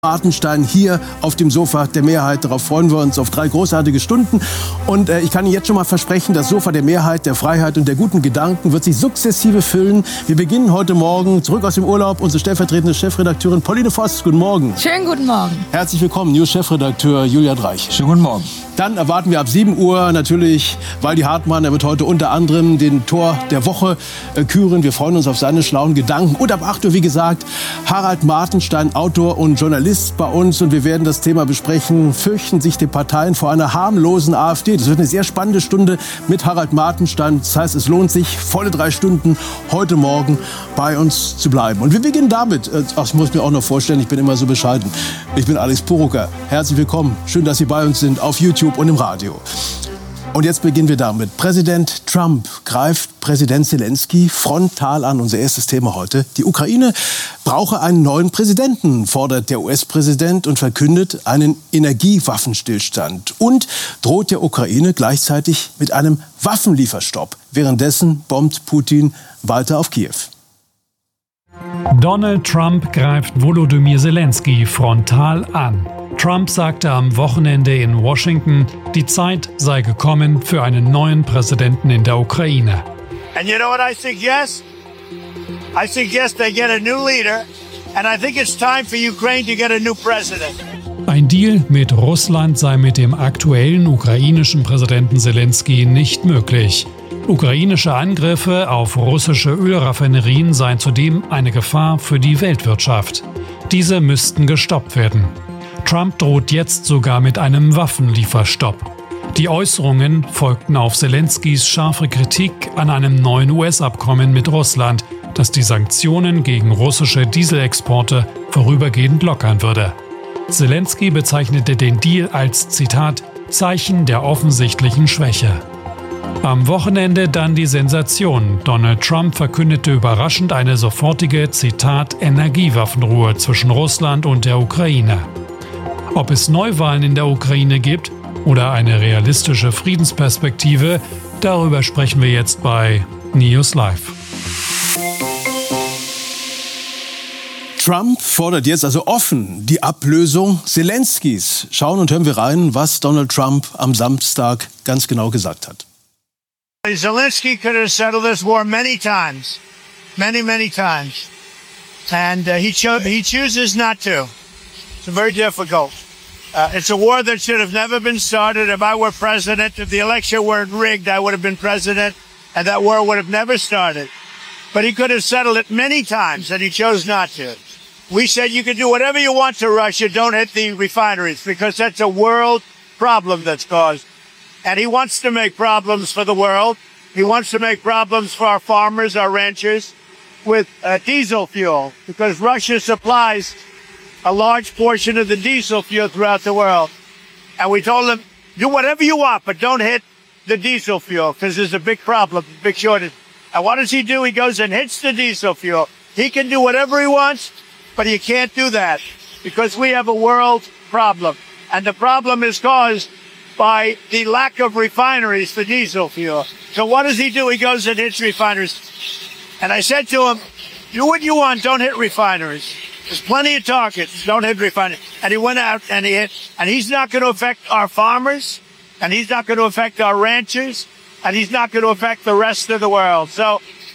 Martenstein hier auf dem Sofa der Mehrheit. Darauf freuen wir uns auf 3 großartige Stunden. Und ich kann Ihnen jetzt schon mal versprechen, das Sofa der Mehrheit, der Freiheit und der guten Gedanken wird sich sukzessive füllen. Wir beginnen heute Morgen zurück aus dem Urlaub. Unsere stellvertretende Chefredakteurin Pauline Voss. Guten Morgen. Schönen guten Morgen. Herzlich willkommen, News-Chefredakteur Julian Reich. Schönen guten Morgen. Dann erwarten wir ab 7 Uhr natürlich Waldi Hartmann. Er wird heute unter anderem den Tor der Woche küren. Wir freuen uns auf seine schlauen Gedanken. Und ab 8 Uhr, wie gesagt, Harald Martenstein, Autor und Journalist bei uns. Und wir werden das Thema besprechen. Fürchten sich die Parteien vor einer harmlosen AfD? Das wird eine sehr spannende Stunde mit Harald Martenstein. Das heißt, es lohnt sich, volle 3 Stunden heute Morgen bei uns zu bleiben. Und wir beginnen damit. Ich muss mir auch noch vorstellen, ich bin immer so bescheiden. Ich bin Alex Purucker. Herzlich willkommen. Schön, dass Sie bei uns sind auf YouTube und im Radio. Und jetzt beginnen wir damit. Präsident Trump greift Präsident Zelensky frontal an. Unser erstes Thema heute. Die Ukraine brauche einen neuen Präsidenten, fordert der US-Präsident und verkündet einen Energiewaffenstillstand. Und droht der Ukraine gleichzeitig mit einem Waffenlieferstopp. Währenddessen bombt Putin weiter auf Kiew. Donald Trump greift Volodymyr Zelensky frontal an. Trump sagte am Wochenende in Washington, die Zeit sei gekommen für einen neuen Präsidenten in der Ukraine. And you know what I suggest? I suggest they get a new leader, and I think it's time for Ukraine to get a new president. Ein Deal mit Russland sei mit dem aktuellen ukrainischen Präsidenten Zelensky nicht möglich. Ukrainische Angriffe auf russische Ölraffinerien seien zudem eine Gefahr für die Weltwirtschaft. Diese müssten gestoppt werden. Trump droht jetzt sogar mit einem Waffenlieferstopp. Die Äußerungen folgten auf Zelenskys scharfe Kritik an einem neuen US-Abkommen mit Russland, das die Sanktionen gegen russische Dieselexporte vorübergehend lockern würde. Zelensky bezeichnete den Deal als, Zitat, Zeichen der offensichtlichen Schwäche. Am Wochenende dann die Sensation. Donald Trump verkündete überraschend eine sofortige, Zitat, Energiewaffenruhe zwischen Russland und der Ukraine. Ob es Neuwahlen in der Ukraine gibt oder eine realistische Friedensperspektive, darüber sprechen wir jetzt bei News Live. Trump fordert jetzt also offen die Ablösung Zelenskys. Schauen und hören wir rein, was Donald Trump am Samstag ganz genau gesagt hat. Zelensky could have settled this war many times, many times, and he chooses not to. It's very difficult. It's a war that should have never been started. If I were president, if the election weren't rigged, I would have been president, and that war would have never started. But he could have settled it many times, and he chose not to. We said you can do whatever you want to Russia, don't hit the refineries, because that's a world problem that's caused. And he wants to make problems for the world. He wants to make problems for our farmers, our ranchers, with diesel fuel, because Russia supplies a large portion of the diesel fuel throughout the world. And we told him, do whatever you want, but don't hit the diesel fuel, because there's a big problem, big shortage. And what does he do? He goes and hits the diesel fuel. He can do whatever he wants, but he can't do that, because we have a world problem. And the problem is caused by the lack of refineries for diesel fuel. So what does he do? He goes and hits refineries. And I said to him, do what you want, don't hit refineries. There's plenty of targets, don't hit refineries. And he went out and he hit. And he's not going to affect our farmers, and he's not going to affect our ranchers, and he's not going to affect the rest of the world. So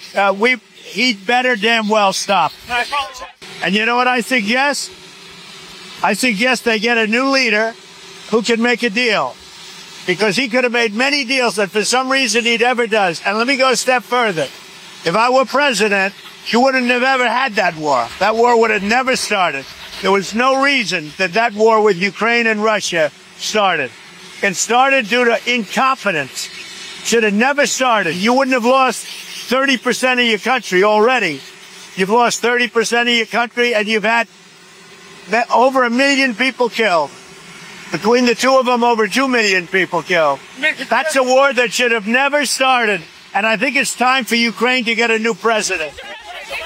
he'd better damn well stop. And you know what I suggest? I suggest they get a new leader who can make a deal. Because he could have made many deals that for some reason he never does. And let me go a step further. If I were president, you wouldn't have ever had that war. That war would have never started. There was no reason that war with Ukraine and Russia started. It started due to incompetence. Should have never started. You wouldn't have lost 30% of your country already. You've lost 30% of your country, and you've had over 1 million people killed. Between the two of them, over 2 million people killed. That's a war that should have never started. And I think it's time for Ukraine to get a new president.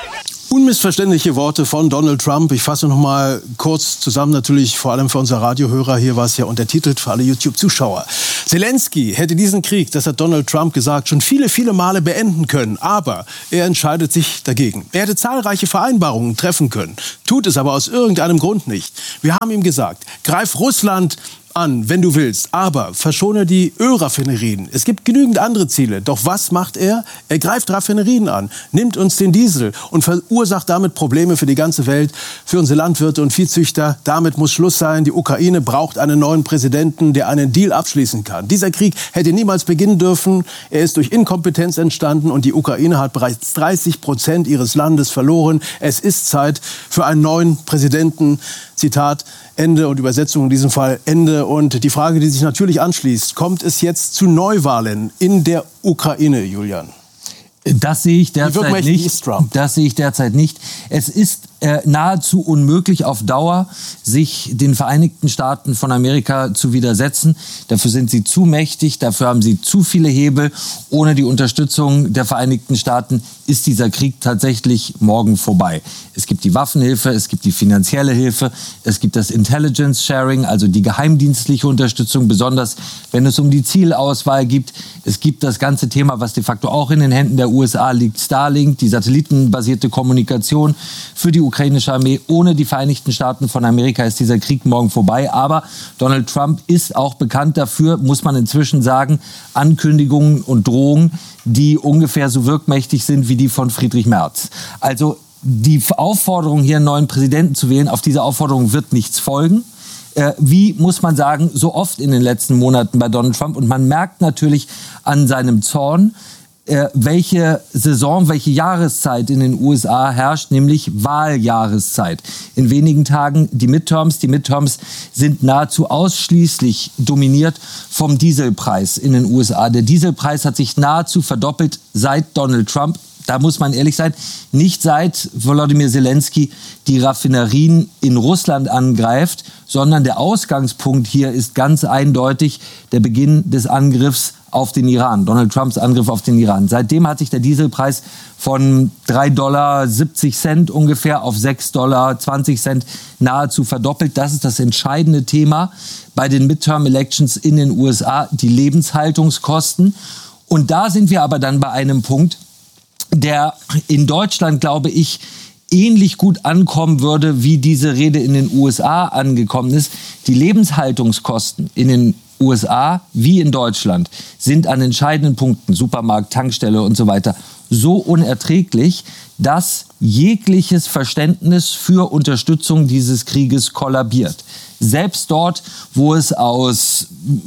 Unmissverständliche Worte von Donald Trump. Ich fasse noch mal kurz zusammen, natürlich vor allem für unsere Radiohörer. Hier war es ja untertitelt für alle YouTube-Zuschauer. Zelensky hätte diesen Krieg, das hat Donald Trump gesagt, schon viele, viele Male beenden können. Aber er entscheidet sich dagegen. Er hätte zahlreiche Vereinbarungen treffen können, tut es aber aus irgendeinem Grund nicht. Wir haben ihm gesagt, greif Russland an, wenn du willst, aber verschone die Ölraffinerien. Es gibt genügend andere Ziele. Doch was macht er? Er greift Raffinerien an, nimmt uns den Diesel und verursacht damit Probleme für die ganze Welt, für unsere Landwirte und Viehzüchter. Damit muss Schluss sein. Die Ukraine braucht einen neuen Präsidenten, der einen Deal abschließen kann. Dieser Krieg hätte niemals beginnen dürfen. Er ist durch Inkompetenz entstanden und die Ukraine hat bereits 30% ihres Landes verloren. Es ist Zeit für einen neuen Präsidenten. Zitat, Ende und Übersetzung in diesem Fall Ende. Und die Frage, die sich natürlich anschließt, kommt es jetzt zu Neuwahlen in der Ukraine, Julian? Das sehe ich derzeit nicht. Das sehe ich derzeit nicht. Es ist nahezu unmöglich auf Dauer, sich den Vereinigten Staaten von Amerika zu widersetzen. Dafür sind sie zu mächtig, dafür haben sie zu viele Hebel. Ohne die Unterstützung der Vereinigten Staaten ist dieser Krieg tatsächlich morgen vorbei. Es gibt die Waffenhilfe, es gibt die finanzielle Hilfe, es gibt das Intelligence Sharing, also die geheimdienstliche Unterstützung, besonders wenn es um die Zielauswahl geht. Es gibt das ganze Thema, was de facto auch in den Händen der USA liegt, Starlink, die satellitenbasierte Kommunikation für die ukrainische Armee. Ohne die Vereinigten Staaten von Amerika ist dieser Krieg morgen vorbei. Aber Donald Trump ist auch bekannt dafür, muss man inzwischen sagen, Ankündigungen und Drohungen, die ungefähr so wirkmächtig sind wie die von Friedrich Merz. Also die Aufforderung, hier einen neuen Präsidenten zu wählen, auf diese Aufforderung wird nichts folgen. Wie, muss man sagen, so oft in den letzten Monaten bei Donald Trump. Und man merkt natürlich an seinem Zorn, welche Saison, welche Jahreszeit in den USA herrscht, nämlich Wahljahreszeit. In wenigen Tagen die Midterms. Die Midterms sind nahezu ausschließlich dominiert vom Dieselpreis in den USA. Der Dieselpreis hat sich nahezu verdoppelt seit Donald Trump. Da muss man ehrlich sein, nicht seit Volodymyr Zelensky die Raffinerien in Russland angreift, sondern der Ausgangspunkt hier ist ganz eindeutig der Beginn des Angriffs auf den Iran, Donald Trumps Angriff auf den Iran. Seitdem hat sich der Dieselpreis von $3,70 ungefähr auf $6,20 nahezu verdoppelt. Das ist das entscheidende Thema bei den Midterm-Elections in den USA, die Lebenshaltungskosten. Und da sind wir aber dann bei einem Punkt, der in Deutschland, glaube ich, ähnlich gut ankommen würde, wie diese Rede in den USA angekommen ist. Die Lebenshaltungskosten in den USA wie in Deutschland sind an entscheidenden Punkten, Supermarkt, Tankstelle und so weiter, so unerträglich, dass jegliches Verständnis für Unterstützung dieses Krieges kollabiert. Selbst dort, wo es aus,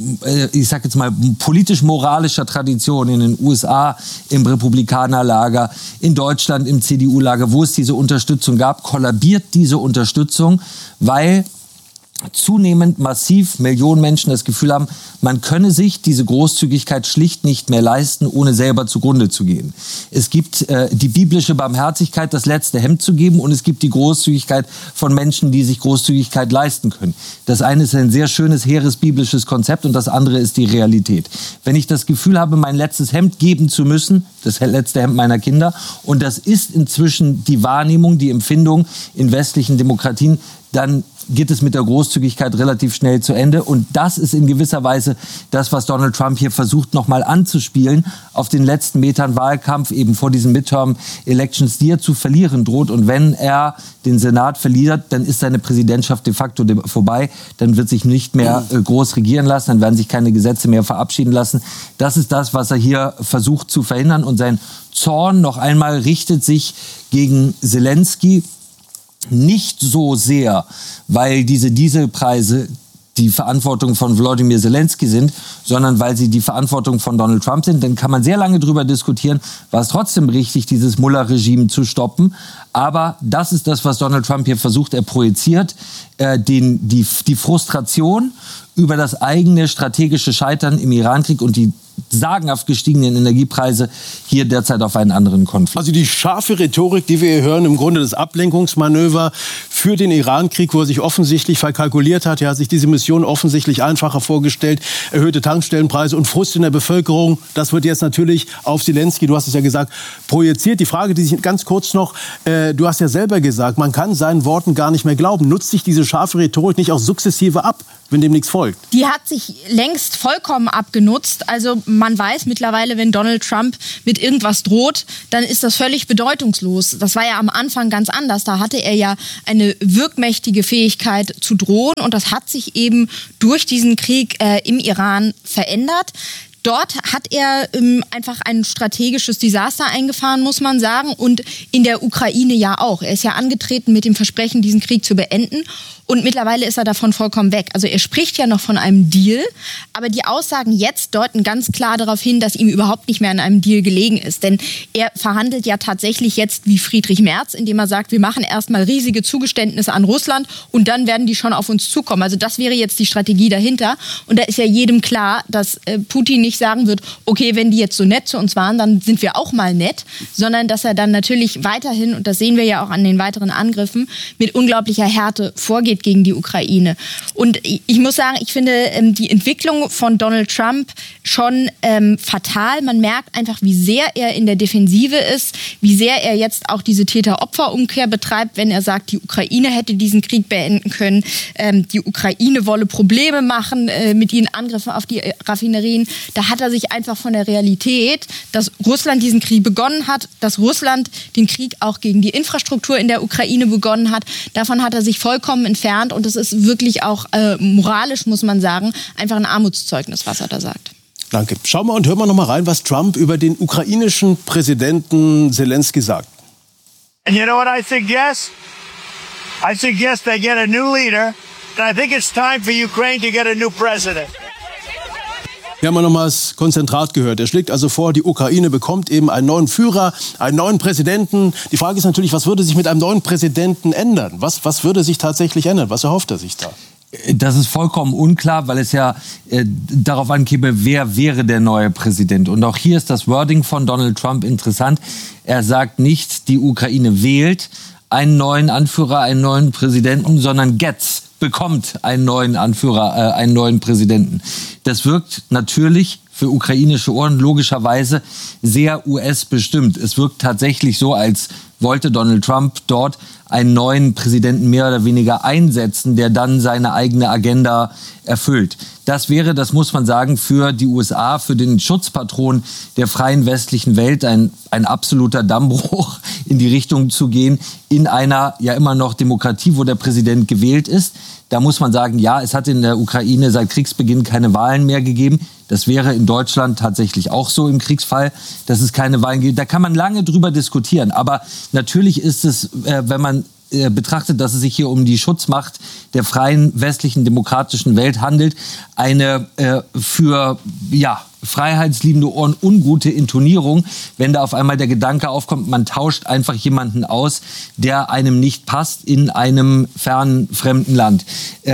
ich sag jetzt mal, politisch-moralischer Tradition in den USA, im Republikanerlager, in Deutschland, im CDU-Lager, wo es diese Unterstützung gab, kollabiert diese Unterstützung, weil zunehmend massiv Millionen Menschen das Gefühl haben, man könne sich diese Großzügigkeit schlicht nicht mehr leisten, ohne selber zugrunde zu gehen. Es gibt die biblische Barmherzigkeit, das letzte Hemd zu geben, und es gibt die Großzügigkeit von Menschen, die sich Großzügigkeit leisten können. Das eine ist ein sehr schönes, hehres biblisches Konzept und das andere ist die Realität. Wenn ich das Gefühl habe, mein letztes Hemd geben zu müssen, das letzte Hemd meiner Kinder, und das ist inzwischen die Wahrnehmung, die Empfindung in westlichen Demokratien, dann geht es mit der Großzügigkeit relativ schnell zu Ende. Und das ist in gewisser Weise das, was Donald Trump hier versucht, nochmal anzuspielen auf den letzten Metern Wahlkampf, eben vor diesen Midterm-Elections, die er zu verlieren droht. Und wenn er den Senat verliert, dann ist seine Präsidentschaft de facto vorbei. Dann wird sich nicht mehr groß regieren lassen, dann werden sich keine Gesetze mehr verabschieden lassen. Das ist das, was er hier versucht zu verhindern. Und sein Zorn noch einmal richtet sich gegen Zelensky, nicht so sehr, weil diese Dieselpreise die Verantwortung von Volodymyr Zelensky sind, sondern weil sie die Verantwortung von Donald Trump sind. Dann kann man sehr lange darüber diskutieren, war es trotzdem richtig, dieses Mullah-Regime zu stoppen. Aber das ist das, was Donald Trump hier versucht. Er projiziert die Frustration über das eigene strategische Scheitern im Irankrieg und die sagenhaft gestiegenen Energiepreise hier derzeit auf einen anderen Konflikt. Also die scharfe Rhetorik, die wir hier hören, im Grunde das Ablenkungsmanöver für den Iran-Krieg, wo er sich offensichtlich verkalkuliert hat. Er hat sich diese Mission offensichtlich einfacher vorgestellt. Erhöhte Tankstellenpreise und Frust in der Bevölkerung. Das wird jetzt natürlich auf Zelensky, du hast es ja gesagt, projiziert. Die Frage, die sich ganz kurz noch, du hast ja selber gesagt, man kann seinen Worten gar nicht mehr glauben. Nutzt sich diese scharfe Rhetorik nicht auch sukzessive ab, wenn dem nichts folgt? Die hat sich längst vollkommen abgenutzt. Also man weiß mittlerweile, wenn Donald Trump mit irgendwas droht, dann ist das völlig bedeutungslos. Das war ja am Anfang ganz anders. Da hatte er ja eine wirkmächtige Fähigkeit zu drohen und das hat sich eben durch diesen Krieg im Iran verändert. Dort hat er einfach ein strategisches Desaster eingefahren, muss man sagen. Und in der Ukraine ja auch. Er ist ja angetreten mit dem Versprechen, diesen Krieg zu beenden. Und mittlerweile ist er davon vollkommen weg. Also er spricht ja noch von einem Deal. Aber die Aussagen jetzt deuten ganz klar darauf hin, dass ihm überhaupt nicht mehr an einem Deal gelegen ist. Denn er verhandelt ja tatsächlich jetzt wie Friedrich Merz, indem er sagt, wir machen erstmal riesige Zugeständnisse an Russland und dann werden die schon auf uns zukommen. Also das wäre jetzt die Strategie dahinter. Und da ist ja jedem klar, dass Putin nicht sagen wird, okay, wenn die jetzt so nett zu uns waren, dann sind wir auch mal nett, sondern dass er dann natürlich weiterhin, und das sehen wir ja auch an den weiteren Angriffen, mit unglaublicher Härte vorgeht gegen die Ukraine. Und ich muss sagen, ich finde die Entwicklung von Donald Trump schon fatal. Man merkt einfach, wie sehr er in der Defensive ist, wie sehr er jetzt auch diese Täter-Opfer-Umkehr betreibt, wenn er sagt, die Ukraine hätte diesen Krieg beenden können, die Ukraine wolle Probleme machen mit ihren Angriffen auf die Raffinerien. Da hat er sich einfach von der Realität, dass Russland diesen Krieg begonnen hat, dass Russland den Krieg auch gegen die Infrastruktur in der Ukraine begonnen hat, davon hat er sich vollkommen entfernt und es ist wirklich auch moralisch, muss man sagen, einfach ein Armutszeugnis, was er da sagt. Danke. Schauen wir und hören wir noch mal rein, was Trump über den ukrainischen Präsidenten Zelensky sagt. And you know what I suggest? I suggest they get a new leader, and I think it's time for Ukraine to get a new president. Hier haben wir nochmals Konzentrat gehört. Er schlägt also vor, die Ukraine bekommt eben einen neuen Führer, einen neuen Präsidenten. Die Frage ist natürlich, was würde sich mit einem neuen Präsidenten ändern? Was würde sich tatsächlich ändern? Was erhofft er sich da? Das ist vollkommen unklar, weil es ja darauf ankäme, wer wäre der neue Präsident. Und auch hier ist das Wording von Donald Trump interessant. Er sagt nicht, die Ukraine wählt einen neuen Anführer, einen neuen Präsidenten, sondern bekommt einen neuen Anführer, einen neuen Präsidenten. Das wirkt natürlich für ukrainische Ohren logischerweise sehr US-bestimmt. Es wirkt tatsächlich so, als wollte Donald Trump dort einen neuen Präsidenten mehr oder weniger einsetzen, der dann seine eigene Agenda erfüllt. Das wäre, das muss man sagen, für die USA, für den Schutzpatron der freien westlichen Welt ein absoluter Dammbruch in die Richtung zu gehen, in einer ja immer noch Demokratie, wo der Präsident gewählt ist. Da muss man sagen, ja, es hat in der Ukraine seit Kriegsbeginn keine Wahlen mehr gegeben. Das wäre in Deutschland tatsächlich auch so im Kriegsfall, dass es keine Wahlen gibt. Da kann man lange drüber diskutieren. Aber natürlich ist es, wenn man betrachtet, dass es sich hier um die Schutzmacht der freien westlichen demokratischen Welt handelt, eine für freiheitsliebende Ohren ungute Intonierung, wenn da auf einmal der Gedanke aufkommt, man tauscht einfach jemanden aus, der einem nicht passt in einem fernen, fremden Land.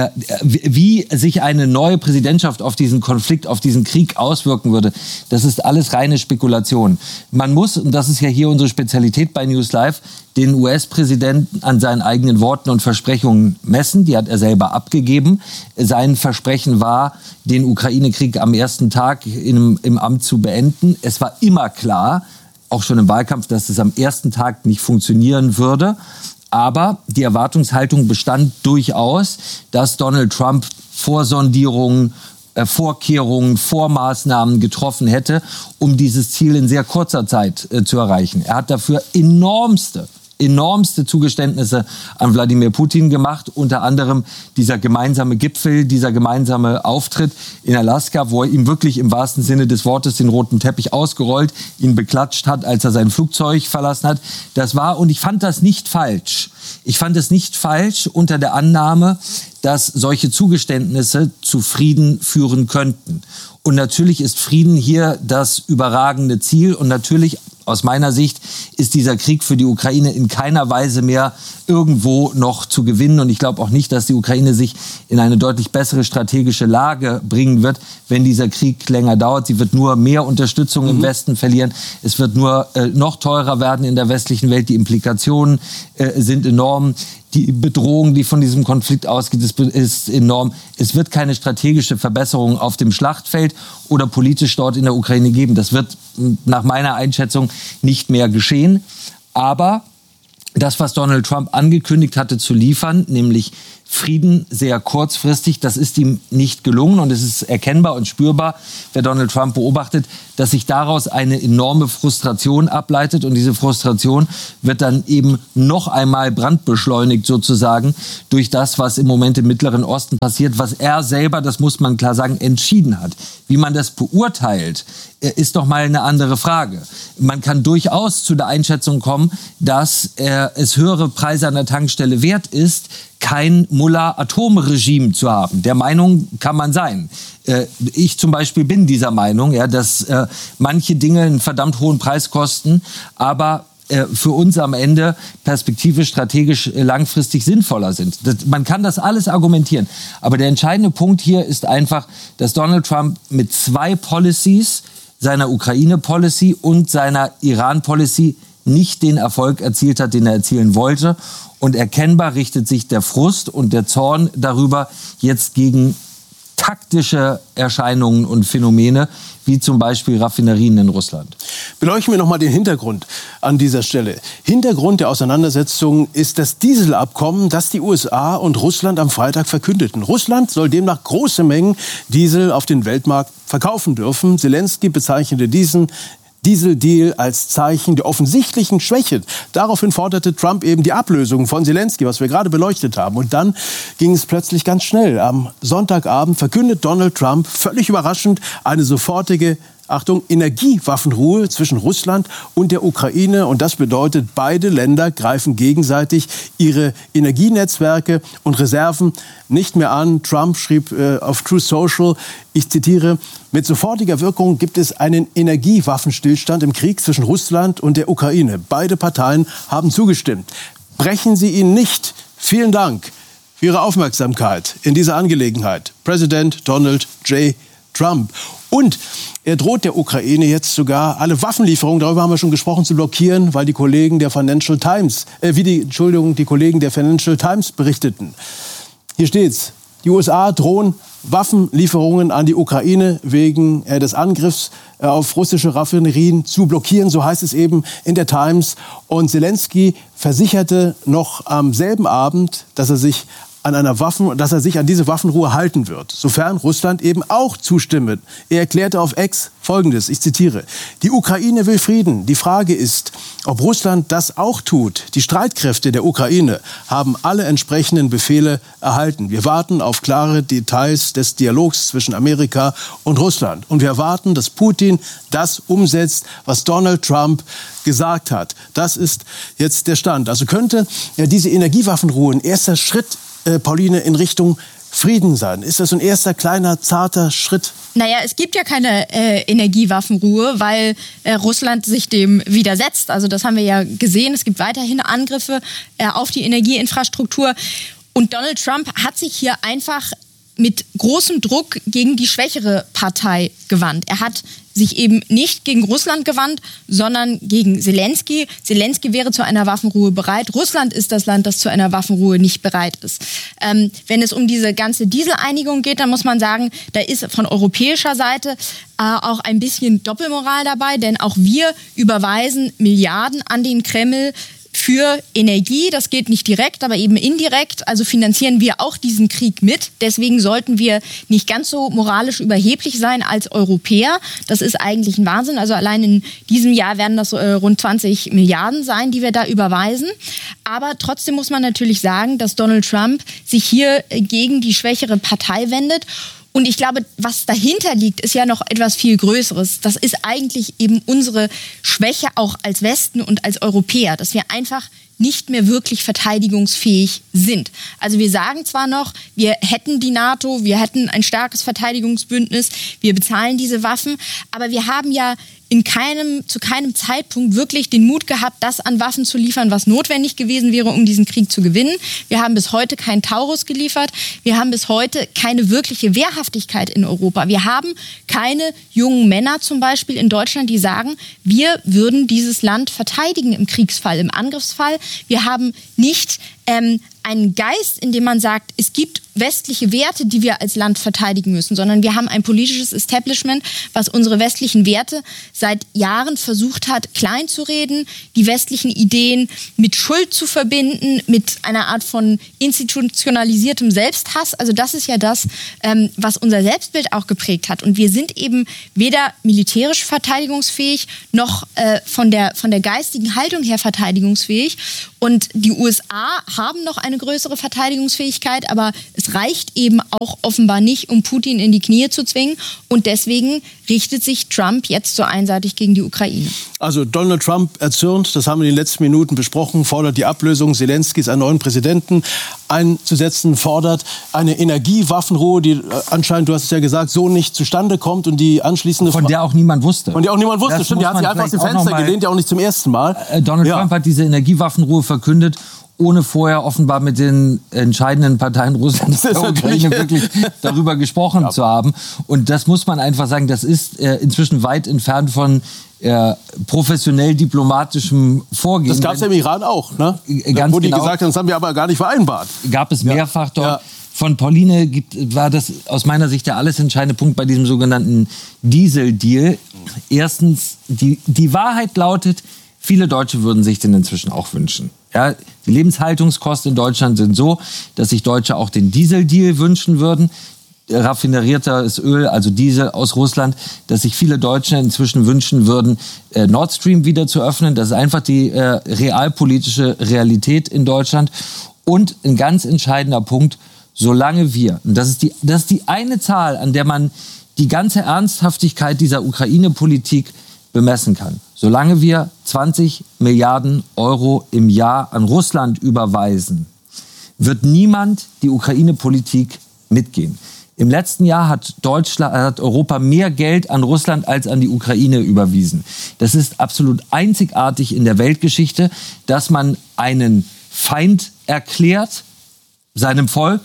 Wie sich eine neue Präsidentschaft auf diesen Konflikt, auf diesen Krieg auswirken würde, das ist alles reine Spekulation. Man muss, und das ist ja hier unsere Spezialität bei News Live, den US-Präsidenten an seinen eigenen Worten und Versprechungen messen. Die hat er selber abgegeben. Sein Versprechen war, den Ukraine-Krieg am ersten Tag im Amt zu beenden. Es war immer klar, auch schon im Wahlkampf, dass es am ersten Tag nicht funktionieren würde. Aber die Erwartungshaltung bestand durchaus, dass Donald Trump Vorsondierungen, Vorkehrungen, Vormaßnahmen getroffen hätte, um dieses Ziel in sehr kurzer Zeit zu erreichen. Er hat dafür enormste Zugeständnisse an Wladimir Putin gemacht, unter anderem dieser gemeinsame Gipfel, dieser gemeinsame Auftritt in Alaska, wo er ihm wirklich im wahrsten Sinne des Wortes den roten Teppich ausgerollt, ihn beklatscht hat, als er sein Flugzeug verlassen hat. Das war, und ich fand das nicht falsch. Ich fand es nicht falsch unter der Annahme, dass solche Zugeständnisse zu Frieden führen könnten. Und natürlich ist Frieden hier das überragende Ziel und natürlich Aus meiner Sicht ist dieser Krieg für die Ukraine in keiner Weise mehr irgendwo noch zu gewinnen. Und ich glaube auch nicht, dass die Ukraine sich in eine deutlich bessere strategische Lage bringen wird, wenn dieser Krieg länger dauert. Sie wird nur mehr Unterstützung im Westen verlieren. Es wird nur noch teurer werden in der westlichen Welt. Die Implikationen sind enorm. Die Bedrohung, die von diesem Konflikt ausgeht, ist enorm. Es wird keine strategische Verbesserung auf dem Schlachtfeld oder politisch dort in der Ukraine geben. Das wird nach meiner Einschätzung nicht mehr geschehen. Aber das, was Donald Trump angekündigt hatte zu liefern, nämlich Frieden sehr kurzfristig, das ist ihm nicht gelungen. Und es ist erkennbar und spürbar, wer Donald Trump beobachtet, dass sich daraus eine enorme Frustration ableitet. Und diese Frustration wird dann eben noch einmal brandbeschleunigt sozusagen durch das, was im Moment im Mittleren Osten passiert, was er selber, das muss man klar sagen, entschieden hat. Wie man das beurteilt, ist doch mal eine andere Frage. Man kann durchaus zu der Einschätzung kommen, dass es höhere Preise an der Tankstelle wert ist, kein Mullah-Atomregime zu haben. Der Meinung kann man sein. Ich zum Beispiel bin dieser Meinung, ja, dass manche Dinge einen verdammt hohen Preis kosten, aber für uns am Ende perspektivisch, strategisch, langfristig sinnvoller sind. Man kann das alles argumentieren. Aber der entscheidende Punkt hier ist einfach, dass Donald Trump mit 2 Policies, seiner Ukraine-Policy und seiner Iran-Policy, nicht den Erfolg erzielt hat, den er erzielen wollte. Und erkennbar richtet sich der Frust und der Zorn darüber jetzt gegen taktische Erscheinungen und Phänomene, wie zum Beispiel Raffinerien in Russland. Beleuchten wir noch mal den Hintergrund an dieser Stelle. Hintergrund der Auseinandersetzung ist das Dieselabkommen, das die USA und Russland am Freitag verkündeten. Russland soll demnach große Mengen Diesel auf den Weltmarkt verkaufen dürfen. Zelensky bezeichnete diesen Dieseldeal als Zeichen der offensichtlichen Schwäche. Daraufhin forderte Trump eben die Ablösung von Zelensky, was wir gerade beleuchtet haben. Und dann ging es plötzlich ganz schnell. Am Sonntagabend verkündet Donald Trump völlig überraschend eine sofortige, Achtung, Energiewaffenruhe zwischen Russland und der Ukraine. Und das bedeutet, beide Länder greifen gegenseitig ihre Energienetzwerke und Reserven nicht mehr an. Trump schrieb auf Truth Social, ich zitiere, mit sofortiger Wirkung gibt es einen Energiewaffenstillstand im Krieg zwischen Russland und der Ukraine. Beide Parteien haben zugestimmt. Brechen Sie ihn nicht. Vielen Dank für Ihre Aufmerksamkeit in dieser Angelegenheit. Präsident Donald J. Trump. Und er droht der Ukraine jetzt sogar alle Waffenlieferungen, darüber haben wir schon gesprochen, zu blockieren, weil die Kollegen der Financial Times berichteten. Hier steht's. Die USA drohen Waffenlieferungen an die Ukraine wegen des Angriffs auf russische Raffinerien zu blockieren, so heißt es eben in der Times. Und Zelensky versicherte noch am selben Abend, dass er sich an diese Waffenruhe halten wird, sofern Russland eben auch zustimme. Er erklärte auf X Folgendes, ich zitiere, die Ukraine will Frieden. Die Frage ist, ob Russland das auch tut. Die Streitkräfte der Ukraine haben alle entsprechenden Befehle erhalten. Wir warten auf klare Details des Dialogs zwischen Amerika und Russland. Und wir erwarten, dass Putin das umsetzt, was Donald Trump gesagt hat. Das ist jetzt der Stand. Also könnte diese Energiewaffenruhe ein erster Schritt, Pauline, in Richtung Frieden sein? Ist das so ein erster kleiner, zarter Schritt? Naja, es gibt ja keine Energiewaffenruhe, weil Russland sich dem widersetzt. Also das haben wir ja gesehen. Es gibt weiterhin Angriffe auf die Energieinfrastruktur. Und Donald Trump hat sich hier einfach mit großem Druck gegen die schwächere Partei gewandt. Er hat sich eben nicht gegen Russland gewandt, sondern gegen Zelensky. Zelensky wäre zu einer Waffenruhe bereit. Russland ist das Land, das zu einer Waffenruhe nicht bereit ist. Wenn es um diese ganze Dieseleinigung geht, dann muss man sagen, da ist von europäischer Seite auch ein bisschen Doppelmoral dabei, denn auch wir überweisen Milliarden an den Kreml für Energie. Das geht nicht direkt, aber eben indirekt. Also finanzieren wir auch diesen Krieg mit. Deswegen sollten wir nicht ganz so moralisch überheblich sein als Europäer. Das ist eigentlich ein Wahnsinn. Also allein in diesem Jahr werden das rund 20 Milliarden sein, die wir da überweisen. Aber trotzdem muss man natürlich sagen, dass Donald Trump sich hier gegen die schwächere Partei wendet. Und ich glaube, was dahinter liegt, ist ja noch etwas viel Größeres. Das ist eigentlich eben unsere Schwäche auch als Westen und als Europäer, dass wir einfach nicht mehr wirklich verteidigungsfähig sind. Also wir sagen zwar noch, wir hätten die NATO, wir hätten ein starkes Verteidigungsbündnis, wir bezahlen diese Waffen, aber wir haben ja zu keinem Zeitpunkt wirklich den Mut gehabt, das an Waffen zu liefern, was notwendig gewesen wäre, um diesen Krieg zu gewinnen. Wir haben bis heute keinen Taurus geliefert. Wir haben bis heute keine wirkliche Wehrhaftigkeit in Europa. Wir haben keine jungen Männer zum Beispiel in Deutschland, die sagen, wir würden dieses Land verteidigen im Kriegsfall, im Angriffsfall. Wir haben nicht einen Geist, in dem man sagt, es gibt westliche Werte, die wir als Land verteidigen müssen, sondern wir haben ein politisches Establishment, was unsere westlichen Werte seit Jahren versucht hat, klein zu reden, die westlichen Ideen mit Schuld zu verbinden, mit einer Art von institutionalisiertem Selbsthass. Also das ist ja das, was unser Selbstbild auch geprägt hat. Und wir sind eben weder militärisch verteidigungsfähig, noch von der geistigen Haltung her verteidigungsfähig. Und die USA haben noch eine größere Verteidigungsfähigkeit, aber es reicht eben auch offenbar nicht, um Putin in die Knie zu zwingen. Und deswegen richtet sich Trump jetzt so einseitig gegen die Ukraine. Also Donald Trump erzürnt, das haben wir in den letzten Minuten besprochen, fordert die Ablösung Zelenskis, einen neuen Präsidenten einzusetzen, fordert eine Energiewaffenruhe, die anscheinend, du hast es ja gesagt, so nicht zustande kommt und die anschließende... Von der auch niemand wusste. Von der auch niemand wusste, stimmt, die hat sich einfach aus dem Fenster gelehnt, ja auch nicht zum ersten Mal. Donald Trump hat diese Energiewaffenruhe verkündet, ohne vorher offenbar mit den entscheidenden Parteien Russlands der Ukraine wirklich darüber gesprochen zu haben. Und das muss man einfach sagen, das ist inzwischen weit entfernt von professionell diplomatischem Vorgehen. Das gab es ja im Iran auch, ne? Ganz wo die genau. gesagt haben, das haben wir aber gar nicht vereinbart. Gab es mehrfach dort. Ja. Von Pauline war das aus meiner Sicht der alles entscheidende Punkt bei diesem sogenannten Diesel-Deal. Erstens, die Wahrheit lautet, viele Deutsche würden sich den inzwischen auch wünschen. Ja, die Lebenshaltungskosten in Deutschland sind so, dass sich Deutsche auch den Diesel-Deal wünschen würden. Raffineriertes Öl, also Diesel aus Russland, dass sich viele Deutsche inzwischen wünschen würden, Nord Stream wieder zu öffnen. Das ist einfach die realpolitische Realität in Deutschland. Und ein ganz entscheidender Punkt, solange wir, und das ist die eine Zahl, an der man die ganze Ernsthaftigkeit dieser Ukraine-Politik bemessen kann. Solange wir 20 Milliarden Euro im Jahr an Russland überweisen, wird niemand die Ukraine-Politik mitgehen. Im letzten Jahr hat Europa mehr Geld an Russland als an die Ukraine überwiesen. Das ist absolut einzigartig in der Weltgeschichte, dass man einen Feind erklärt, seinem Volk,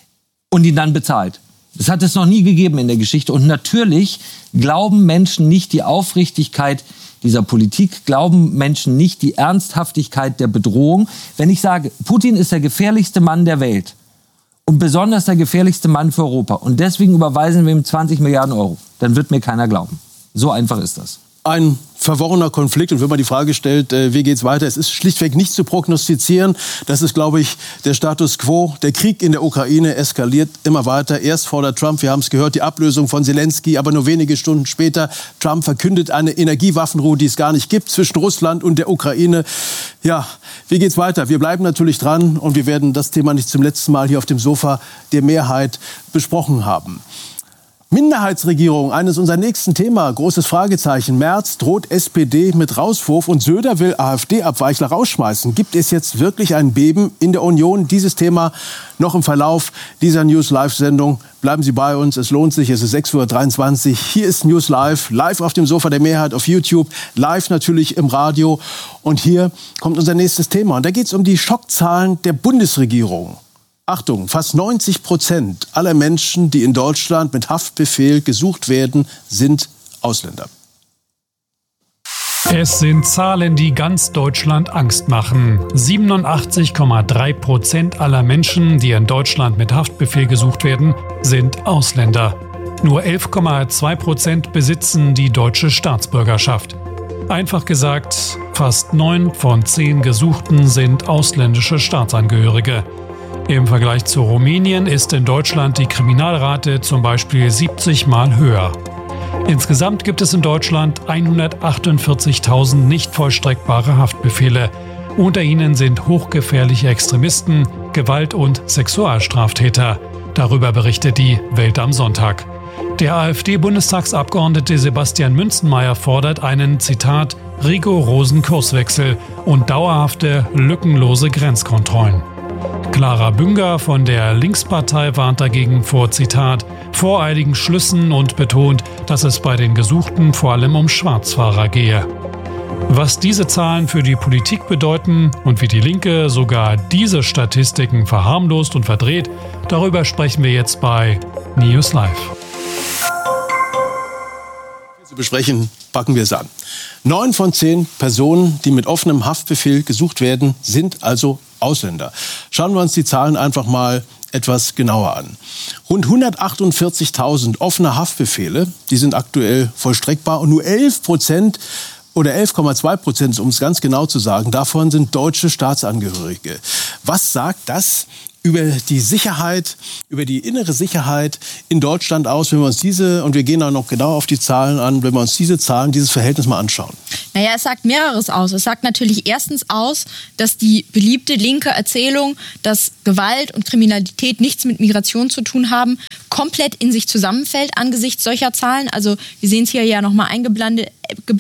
und ihn dann bezahlt. Das hat es noch nie gegeben in der Geschichte. Und natürlich glauben Menschen nicht die Aufrichtigkeit dieser Politik, glauben Menschen nicht die Ernsthaftigkeit der Bedrohung. Wenn ich sage, Putin ist der gefährlichste Mann der Welt und besonders der gefährlichste Mann für Europa und deswegen überweisen wir ihm 20 Milliarden Euro, dann wird mir keiner glauben. So einfach ist das. Ein verworrener Konflikt. Und wenn man die Frage stellt, wie geht's weiter, es ist schlichtweg nicht zu prognostizieren. Das ist, glaube ich, der Status quo. Der Krieg in der Ukraine eskaliert immer weiter. Erst fordert Trump, wir haben es gehört, die Ablösung von Zelensky, aber nur wenige Stunden später, Trump verkündet eine Energiewaffenruhe, die es gar nicht gibt, zwischen Russland und der Ukraine. Ja, wie geht's weiter? Wir bleiben natürlich dran und wir werden das Thema nicht zum letzten Mal hier auf dem Sofa der Mehrheit besprochen haben. Minderheitsregierung, eines unserer nächsten Thema, großes Fragezeichen. Merz droht SPD mit Rauswurf und Söder will AfD-Abweichler rausschmeißen. Gibt es jetzt wirklich ein Beben in der Union? Dieses Thema noch im Verlauf dieser News-Live-Sendung. Bleiben Sie bei uns, es lohnt sich, es ist 6:23 Uhr. Hier ist News Live, live auf dem Sofa der Mehrheit auf YouTube, live natürlich im Radio. Und hier kommt unser nächstes Thema. Und da geht es um die Schockzahlen der Bundesregierung. Achtung, fast 90% aller Menschen, die in Deutschland mit Haftbefehl gesucht werden, sind Ausländer. Es sind Zahlen, die ganz Deutschland Angst machen. 87,3% aller Menschen, die in Deutschland mit Haftbefehl gesucht werden, sind Ausländer. Nur 11,2% besitzen die deutsche Staatsbürgerschaft. Einfach gesagt, fast 9 von 10 Gesuchten sind ausländische Staatsangehörige. Im Vergleich zu Rumänien ist in Deutschland die Kriminalrate zum Beispiel 70 Mal höher. Insgesamt gibt es in Deutschland 148.000 nicht vollstreckbare Haftbefehle. Unter ihnen sind hochgefährliche Extremisten, Gewalt- und Sexualstraftäter. Darüber berichtet die Welt am Sonntag. Der AfD-Bundestagsabgeordnete Sebastian Münzenmaier fordert einen, Zitat, rigorosen Kurswechsel und dauerhafte, lückenlose Grenzkontrollen. Clara Bünger von der Linkspartei warnt dagegen vor, Zitat, voreiligen Schlüssen und betont, dass es bei den Gesuchten vor allem um Schwarzfahrer gehe. Was diese Zahlen für die Politik bedeuten und wie die Linke sogar diese Statistiken verharmlost und verdreht, darüber sprechen wir jetzt bei News Live. Zu besprechen, packen wir es an. 9 von 10 Personen, die mit offenem Haftbefehl gesucht werden, sind also Ausländer. Schauen wir uns die Zahlen einfach mal etwas genauer an. Rund 148.000 offene Haftbefehle, die sind aktuell vollstreckbar und nur 11% oder 11,2%, um es ganz genau zu sagen, davon sind deutsche Staatsangehörige. Was sagt das über die Sicherheit, über die innere Sicherheit in Deutschland aus, wenn wir uns diese, und wir gehen auch noch genau auf die Zahlen an, wenn wir uns diese Zahlen, dieses Verhältnis mal anschauen? Naja, es sagt mehreres aus. Es sagt natürlich erstens aus, dass die beliebte linke Erzählung, dass Gewalt und Kriminalität nichts mit Migration zu tun haben, komplett in sich zusammenfällt angesichts solcher Zahlen. Also wir sehen es hier ja nochmal eingeblendet,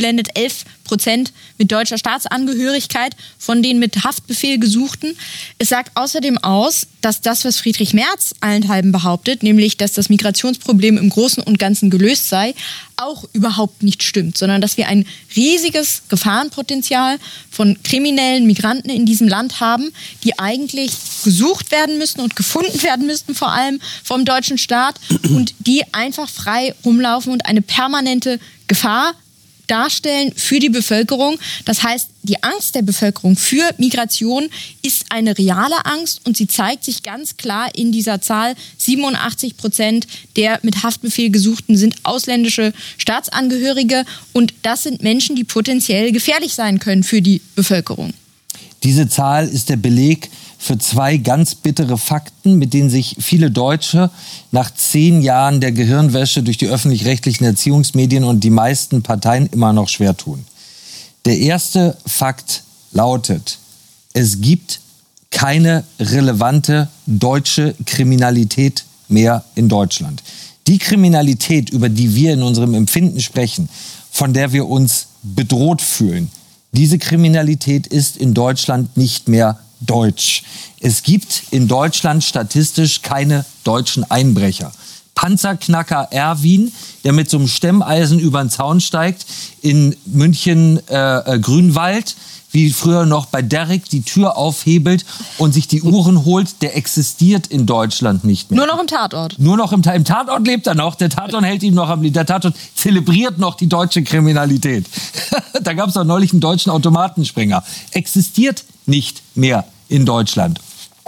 11% mit deutscher Staatsangehörigkeit von den mit Haftbefehl Gesuchten. Es sagt außerdem aus, dass das, was Friedrich Merz allenthalben behauptet, nämlich, dass das Migrationsproblem im Großen und Ganzen gelöst sei, auch überhaupt nicht stimmt, sondern dass wir ein riesiges Gefahrenpotenzial von kriminellen Migranten in diesem Land haben, die eigentlich gesucht werden müssten und gefunden werden müssten, vor allem vom deutschen Staat, und die einfach frei rumlaufen und eine permanente Gefahr darstellen für die Bevölkerung. Das heißt, die Angst der Bevölkerung für Migration ist eine reale Angst und sie zeigt sich ganz klar in dieser Zahl. 87% der mit Haftbefehl Gesuchten sind ausländische Staatsangehörige und das sind Menschen, die potenziell gefährlich sein können für die Bevölkerung. Diese Zahl ist der Beleg für 2 ganz bittere Fakten, mit denen sich viele Deutsche nach 10 Jahren der Gehirnwäsche durch die öffentlich-rechtlichen Erziehungsmedien und die meisten Parteien immer noch schwer tun. Der erste Fakt lautet, es gibt keine relevante deutsche Kriminalität mehr in Deutschland. Die Kriminalität, über die wir in unserem Empfinden sprechen, von der wir uns bedroht fühlen, diese Kriminalität ist in Deutschland nicht mehr deutsch. Es gibt in Deutschland statistisch keine deutschen Einbrecher. Panzerknacker Erwin, der mit so einem Stemmeisen über den Zaun steigt, in München Grünwald, wie früher noch bei Derrick, die Tür aufhebelt und sich die Uhren holt, der existiert in Deutschland nicht mehr. Nur noch im Tatort. Nur noch im Tatort lebt er noch. Der Tatort hält ihm noch am Leben. Der Tatort zelebriert noch die deutsche Kriminalität. Da gab es auch neulich einen deutschen Automatenspringer. Existiert nicht mehr in Deutschland.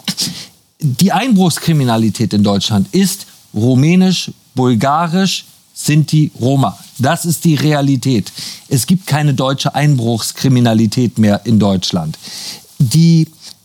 Die Einbruchskriminalität in Deutschland ist rumänisch, bulgarisch, Sinti, Roma. Das ist die Realität. Es gibt keine deutsche Einbruchskriminalität mehr in Deutschland. Die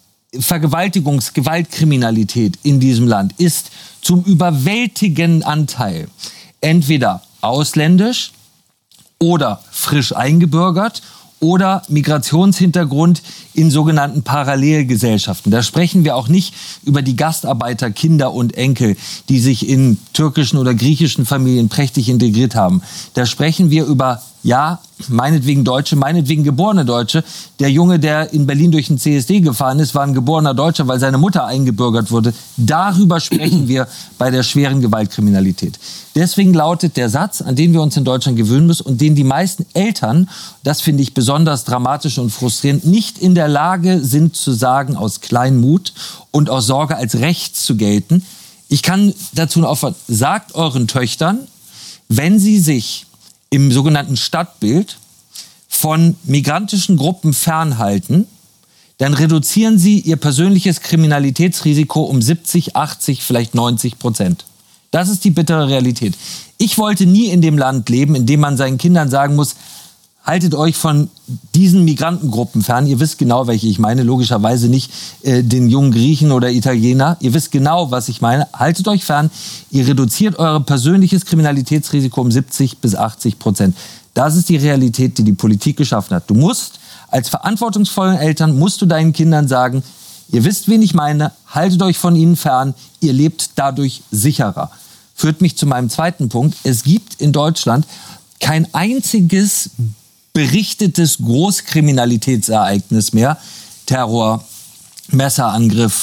Gewaltkriminalität in diesem Land ist zum überwältigenden Anteil entweder ausländisch oder frisch eingebürgert oder Migrationshintergrund in sogenannten Parallelgesellschaften. Da sprechen wir auch nicht über die Gastarbeiter, Kinder und Enkel, die sich in türkischen oder griechischen Familien prächtig integriert haben. Da sprechen wir über, ja, meinetwegen Deutsche, meinetwegen geborene Deutsche. Der Junge, der in Berlin durch den CSD gefahren ist, war ein geborener Deutscher, weil seine Mutter eingebürgert wurde. Darüber sprechen wir bei der schweren Gewaltkriminalität. Deswegen lautet der Satz, an den wir uns in Deutschland gewöhnen müssen und den die meisten Eltern, das finde ich besonders dramatisch und frustrierend, nicht in der Lage sind zu sagen, aus Kleinmut und aus Sorge als rechts zu gelten. Ich kann dazu nur auffordern, sagt euren Töchtern, wenn sie sich im sogenannten Stadtbild von migrantischen Gruppen fernhalten, dann reduzieren sie ihr persönliches Kriminalitätsrisiko um 70, 80, vielleicht 90%. Das ist die bittere Realität. Ich wollte nie in dem Land leben, in dem man seinen Kindern sagen muss, haltet euch von diesen Migrantengruppen fern. Ihr wisst genau, welche ich meine. Logischerweise nicht den jungen Griechen oder Italiener. Ihr wisst genau, was ich meine. Haltet euch fern. Ihr reduziert euer persönliches Kriminalitätsrisiko um 70 bis 80%. Das ist die Realität, die die Politik geschaffen hat. Du musst als verantwortungsvolle Eltern, musst du deinen Kindern sagen, ihr wisst, wen ich meine. Haltet euch von ihnen fern. Ihr lebt dadurch sicherer. Führt mich zu meinem zweiten Punkt. Es gibt in Deutschland kein einziges berichtetes Großkriminalitätsereignis mehr, Terror, Messerangriff,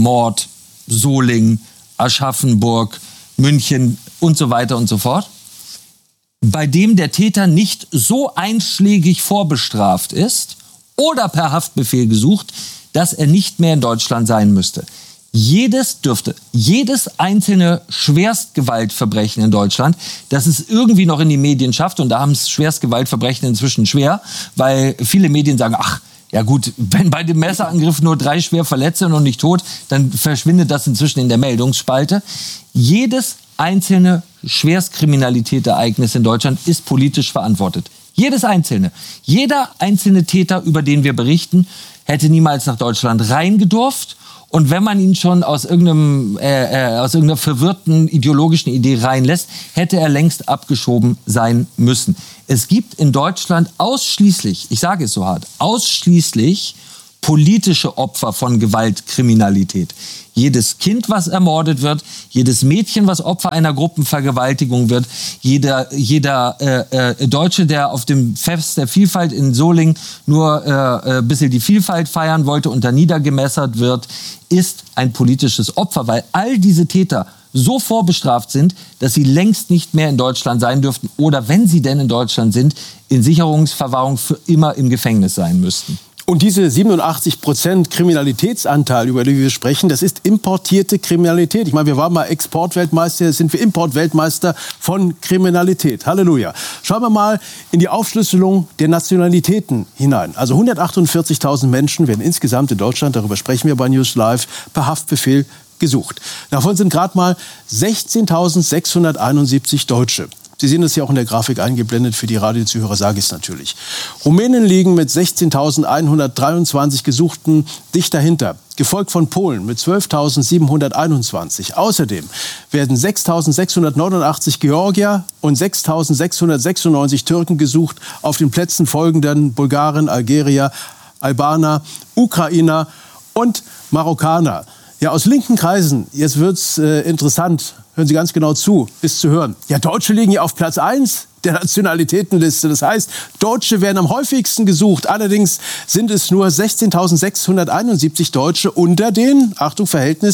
Mord, Solingen, Aschaffenburg, München und so weiter und so fort, bei dem der Täter nicht so einschlägig vorbestraft ist oder per Haftbefehl gesucht, dass er nicht mehr in Deutschland sein müsste. Jedes einzelne Schwerstgewaltverbrechen in Deutschland, das es irgendwie noch in die Medien schafft, und da haben es Schwerstgewaltverbrechen inzwischen schwer, weil viele Medien sagen, ach, ja gut, wenn bei dem Messerangriff nur 3 schwer Verletzte und nicht tot, dann verschwindet das inzwischen in der Meldungsspalte. Jedes einzelne Schwerstkriminalitätsereignis in Deutschland ist politisch verantwortet. Jedes einzelne. Jeder einzelne Täter, über den wir berichten, hätte niemals nach Deutschland reingedurft. Und wenn man ihn schon aus irgendeiner verwirrten ideologischen Idee reinlässt, hätte er längst abgeschoben sein müssen. Es gibt in Deutschland ausschließlich, ich sage es so hart, ausschließlich politische Opfer von Gewaltkriminalität. Jedes Kind, was ermordet wird, jedes Mädchen, was Opfer einer Gruppenvergewaltigung wird, jeder Deutsche, der auf dem Fest der Vielfalt in Solingen nur ein bisschen die Vielfalt feiern wollte und da niedergemessert wird, ist ein politisches Opfer, weil all diese Täter so vorbestraft sind, dass sie längst nicht mehr in Deutschland sein dürften oder, wenn sie denn in Deutschland sind, in Sicherungsverwahrung für immer im Gefängnis sein müssten. Und diese 87% Kriminalitätsanteil, über die wir sprechen, das ist importierte Kriminalität. Ich meine, wir waren mal Exportweltmeister, jetzt sind wir Importweltmeister von Kriminalität. Halleluja. Schauen wir mal in die Aufschlüsselung der Nationalitäten hinein. Also 148.000 Menschen werden insgesamt in Deutschland, darüber sprechen wir bei News Live, per Haftbefehl gesucht. Davon sind gerade mal 16.671 Deutsche. Sie sehen es ja auch in der Grafik eingeblendet. Für die Radiozuhörer sage ich es natürlich. Rumänen liegen mit 16.123 Gesuchten dicht dahinter, gefolgt von Polen mit 12.721. Außerdem werden 6.689 Georgier und 6.696 Türken gesucht, auf den Plätzen folgenden Bulgaren, Algerier, Albaner, Ukrainer und Marokkaner. Ja, aus linken Kreisen, jetzt wird's interessant, hören Sie ganz genau zu, ist zu hören. Ja, Deutsche liegen ja auf Platz 1 der Nationalitätenliste. Das heißt, Deutsche werden am häufigsten gesucht. Allerdings sind es nur 16.671 Deutsche unter den, Achtung, Verhältnis,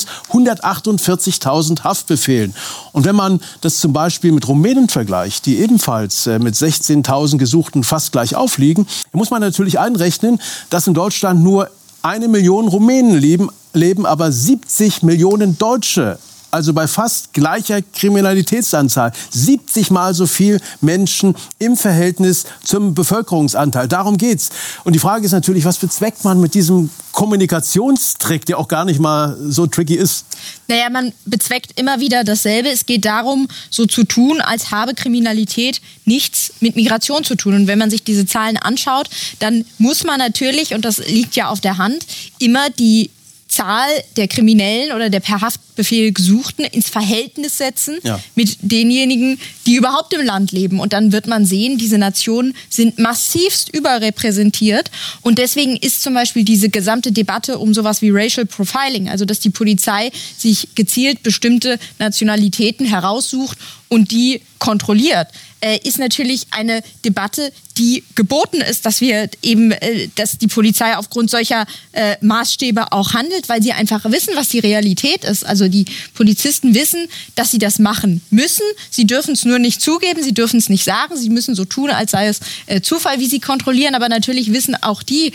148.000 Haftbefehlen. Und wenn man das zum Beispiel mit Rumänen vergleicht, die ebenfalls mit 16.000 Gesuchten fast gleich aufliegen, muss man natürlich einrechnen, dass in Deutschland nur 1 Million Rumänen leben aber 70 Millionen Deutsche. Also bei fast gleicher Kriminalitätsanzahl. 70 Mal so viel Menschen im Verhältnis zum Bevölkerungsanteil. Darum geht's. Und die Frage ist natürlich, was bezweckt man mit diesem Kommunikationstrick, der auch gar nicht mal so tricky ist? Naja, man bezweckt immer wieder dasselbe. Es geht darum, so zu tun, als habe Kriminalität nichts mit Migration zu tun. Und wenn man sich diese Zahlen anschaut, dann muss man natürlich, und das liegt ja auf der Hand, immer die Zahl der Kriminellen oder der per Haftbefehl Gesuchten ins Verhältnis setzen mit denjenigen, die überhaupt im Land leben. Und dann wird man sehen, diese Nationen sind massivst überrepräsentiert. Und deswegen ist zum Beispiel diese gesamte Debatte um sowas wie Racial Profiling, also dass die Polizei sich gezielt bestimmte Nationalitäten heraussucht und die kontrolliert, ist natürlich eine Debatte, die geboten ist, dass wir eben, dass die Polizei aufgrund solcher Maßstäbe auch handelt, weil sie einfach wissen, was die Realität ist. Also die Polizisten wissen, dass sie das machen müssen. Sie dürfen es nur nicht zugeben, sie dürfen es nicht sagen. Sie müssen so tun, als sei es Zufall, wie sie kontrollieren. Aber natürlich wissen auch die,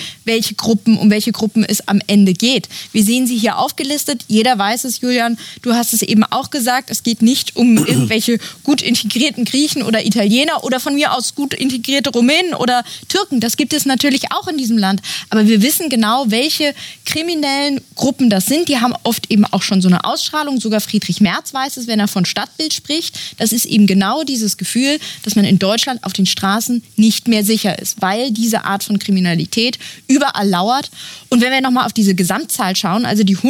um welche Gruppen es am Ende geht. Wir sehen sie hier aufgelistet. Jeder weiß es, Julian. Du hast es eben auch gesagt. Es geht nicht um irgendwelche gut integrierten Griechen oder Italiener oder von mir aus gut integrierte Rumänen oder Türken. Das gibt es natürlich auch in diesem Land. Aber wir wissen genau, welche kriminellen Gruppen das sind. Die haben oft eben auch schon so eine Ausstrahlung. Sogar Friedrich Merz weiß es, wenn er von Stadtbild spricht. Das ist eben genau dieses Gefühl, dass man in Deutschland auf den Straßen nicht mehr sicher ist, weil diese Art von Kriminalität überall lauert. Und wenn wir nochmal auf diese Gesamtzahl schauen, also die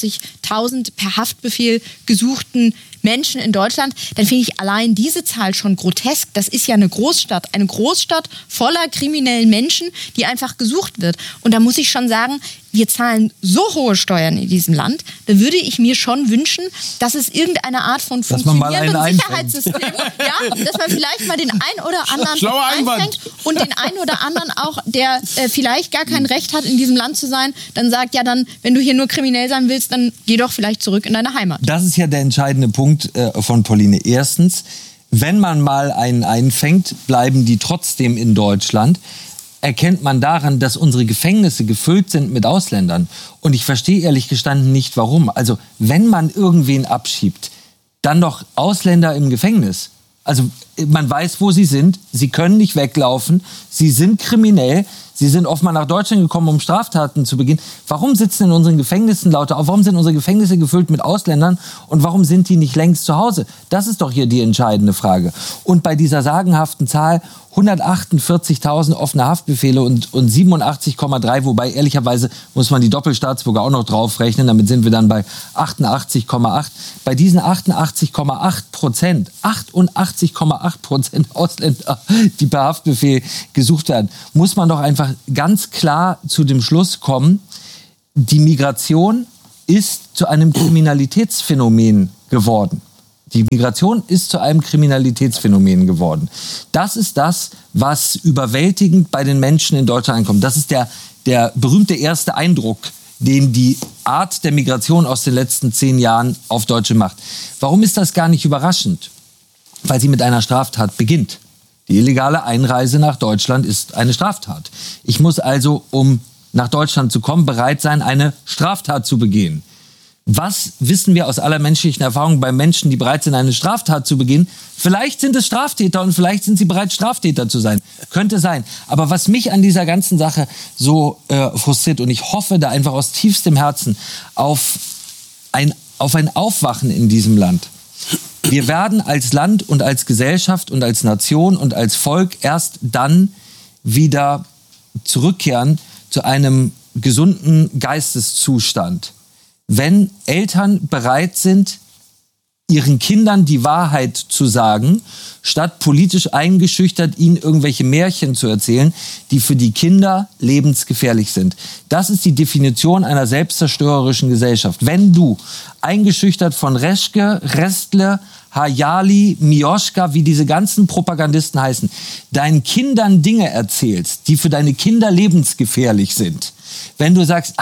148.000 per Haftbefehl gesuchten Menschen in Deutschland, dann finde ich allein diese Zahl schon von grotesk. Das ist ja eine Großstadt voller kriminellen Menschen, die einfach gesucht wird. Und da muss ich schon sagen, wir zahlen so hohe Steuern in diesem Land, da würde ich mir schon wünschen, dass es irgendeine Art von funktionierendem Sicherheitssystem, dass man vielleicht mal den einen oder anderen einfängt und den einen oder anderen auch, der vielleicht gar kein Recht hat, in diesem Land zu sein, dann sagt, ja dann, wenn du hier nur kriminell sein willst, dann geh doch vielleicht zurück in deine Heimat. Das ist ja der entscheidende Punkt von Pauline. Erstens, wenn man mal einen einfängt, bleiben die trotzdem in Deutschland. Erkennt man daran, dass unsere Gefängnisse gefüllt sind mit Ausländern. Und ich verstehe ehrlich gestanden nicht, warum. Also wenn man irgendwen abschiebt, dann doch Ausländer im Gefängnis. Also man weiß, wo sie sind, sie können nicht weglaufen, sie sind kriminell, sie sind offenbar nach Deutschland gekommen, um Straftaten zu begehen. Warum sitzen in unseren Gefängnissen Leute auf? Warum sind unsere Gefängnisse gefüllt mit Ausländern und warum sind die nicht längst zu Hause? Das ist doch hier die entscheidende Frage. Und bei dieser sagenhaften Zahl 148.000 offene Haftbefehle und 87,3, wobei ehrlicherweise muss man die Doppelstaatsbürger auch noch draufrechnen, damit sind wir dann bei 88,8. Bei diesen 88,8% Ausländer, die per Haftbefehl gesucht werden, muss man doch einfach ganz klar zu dem Schluss kommen, die Migration ist zu einem Kriminalitätsphänomen geworden. Die Migration ist zu einem Kriminalitätsphänomen geworden. Das ist das, was überwältigend bei den Menschen in Deutschland ankommt. Das ist der berühmte erste Eindruck, den die Art der Migration aus den letzten 10 Jahren auf Deutsche macht. Warum ist das gar nicht überraschend? Weil sie mit einer Straftat beginnt. Die illegale Einreise nach Deutschland ist eine Straftat. Ich muss also, um nach Deutschland zu kommen, bereit sein, eine Straftat zu begehen. Was wissen wir aus aller menschlichen Erfahrung bei Menschen, die bereit sind, eine Straftat zu begehen? Vielleicht sind es Straftäter und vielleicht sind sie bereit, Straftäter zu sein. Könnte sein. Aber was mich an dieser ganzen Sache so frustriert, und ich hoffe da einfach aus tiefstem Herzen auf ein Aufwachen in diesem Land. Wir werden als Land und als Gesellschaft und als Nation und als Volk erst dann wieder zurückkehren zu einem gesunden Geisteszustand, wenn Eltern bereit sind, ihren Kindern die Wahrheit zu sagen, statt politisch eingeschüchtert ihnen irgendwelche Märchen zu erzählen, die für die Kinder lebensgefährlich sind. Das ist die Definition einer selbstzerstörerischen Gesellschaft. Wenn du eingeschüchtert von Reschke, Restle, Hayali, Mioschka, wie diese ganzen Propagandisten heißen, deinen Kindern Dinge erzählst, die für deine Kinder lebensgefährlich sind. Wenn du sagst,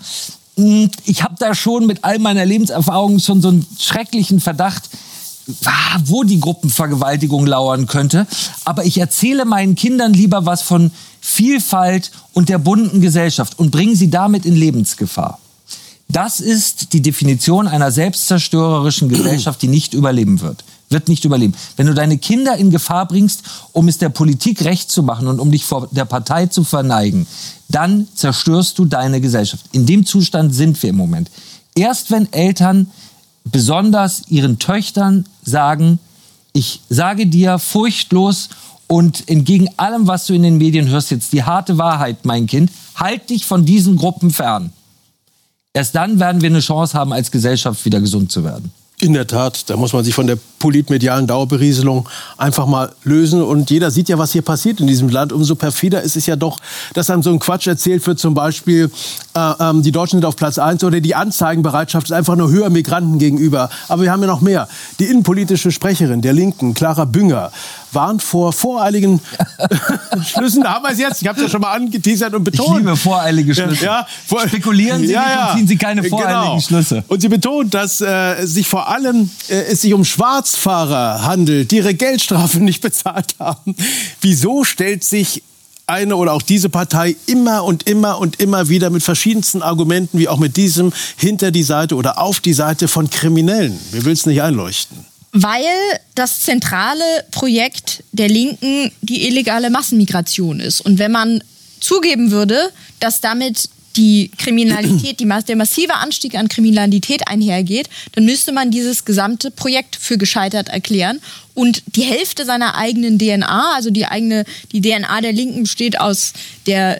ich habe da schon mit all meiner Lebenserfahrung schon so einen schrecklichen Verdacht, wo die Gruppenvergewaltigung lauern könnte. Aber ich erzähle meinen Kindern lieber was von Vielfalt und der bunten Gesellschaft und bringe sie damit in Lebensgefahr. Das ist die Definition einer selbstzerstörerischen Gesellschaft, die nicht überleben wird. Wird nicht überleben. Wenn du deine Kinder in Gefahr bringst, um es der Politik recht zu machen und um dich vor der Partei zu verneigen, dann zerstörst du deine Gesellschaft. In dem Zustand sind wir im Moment. Erst wenn Eltern besonders ihren Töchtern sagen, ich sage dir furchtlos und entgegen allem, was du in den Medien hörst, jetzt die harte Wahrheit, mein Kind, halt dich von diesen Gruppen fern. Erst dann werden wir eine Chance haben, als Gesellschaft wieder gesund zu werden. In der Tat, da muss man sich von der politmedialen Dauerberieselung einfach mal lösen. Und jeder sieht ja, was hier passiert in diesem Land. Umso perfider ist es ja doch, dass einem so ein Quatsch erzählt wird. Zum Beispiel, die Deutschen sind auf Platz 1 oder die Anzeigenbereitschaft ist einfach nur höher Migranten gegenüber. Aber wir haben ja noch mehr. Die innenpolitische Sprecherin der Linken, Clara Bünger, warnt vor voreiligen Schlüssen. Da haben wir es jetzt. Ich habe es ja schon mal angeteasert und betont. Ich liebe voreilige Schlüsse. Spekulieren Sie nicht und ziehen Sie keine voreiligen Schlüsse. Und sie betont, dass sich vor allem es sich um Schwarzfahrer handelt, die ihre Geldstrafe nicht bezahlt haben. Wieso stellt sich eine oder auch diese Partei immer und immer und immer wieder mit verschiedensten Argumenten, wie auch mit diesem, hinter die Seite oder auf die Seite von Kriminellen? Wir will es nicht einleuchten. Weil das zentrale Projekt der Linken die illegale Massenmigration ist. Und wenn man zugeben würde, dass damit die Kriminalität, der massive Anstieg an Kriminalität einhergeht, dann müsste man dieses gesamte Projekt für gescheitert erklären. Und die Hälfte seiner eigenen DNA, also die DNA der Linken besteht aus der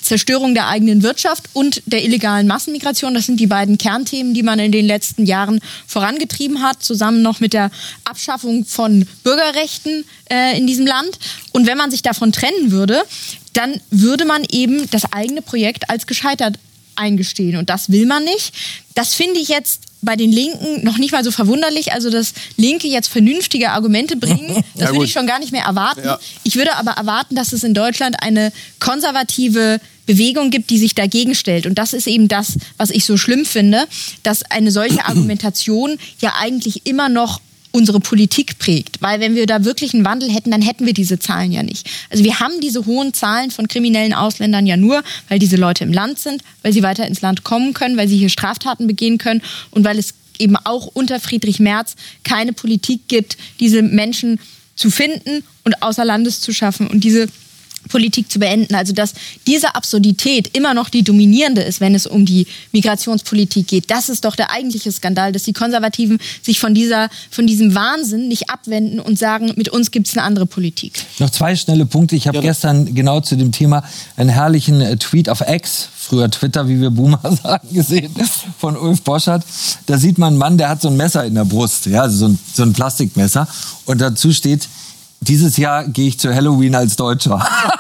Zerstörung der eigenen Wirtschaft und der illegalen Massenmigration. Das sind die beiden Kernthemen, die man in den letzten Jahren vorangetrieben hat, zusammen noch mit der Abschaffung von Bürgerrechten in diesem Land. Und wenn man sich davon trennen würde, dann würde man eben das eigene Projekt als gescheitert eingestehen. Und das will man nicht. Das finde ich jetzt bei den Linken noch nicht mal so verwunderlich. Also, dass Linke jetzt vernünftige Argumente bringen, das würde ich schon gar nicht mehr erwarten. Ja. Ich würde aber erwarten, dass es in Deutschland eine konservative Bewegung gibt, die sich dagegen stellt. Und das ist eben das, was ich so schlimm finde, dass eine solche Argumentation ja eigentlich immer noch unsere Politik prägt. Weil wenn wir da wirklich einen Wandel hätten, dann hätten wir diese Zahlen ja nicht. Also wir haben diese hohen Zahlen von kriminellen Ausländern ja nur, weil diese Leute im Land sind, weil sie weiter ins Land kommen können, weil sie hier Straftaten begehen können und weil es eben auch unter Friedrich Merz keine Politik gibt, diese Menschen zu finden und außer Landes zu schaffen und diese Politik zu beenden. Also dass diese Absurdität immer noch die dominierende ist, wenn es um die Migrationspolitik geht. Das ist doch der eigentliche Skandal, dass die Konservativen sich von diesem Wahnsinn nicht abwenden und sagen, mit uns gibt es eine andere Politik. Noch 2 schnelle Punkte. Ich habe gestern genau zu dem Thema einen herrlichen Tweet auf X, früher Twitter, wie wir Boomer sagen, gesehen, von Ulf Boschert. Da sieht man einen Mann, der hat so ein Messer in der Brust, ja, so ein Plastikmesser. Und dazu steht: Dieses Jahr gehe ich zu Halloween als Deutscher.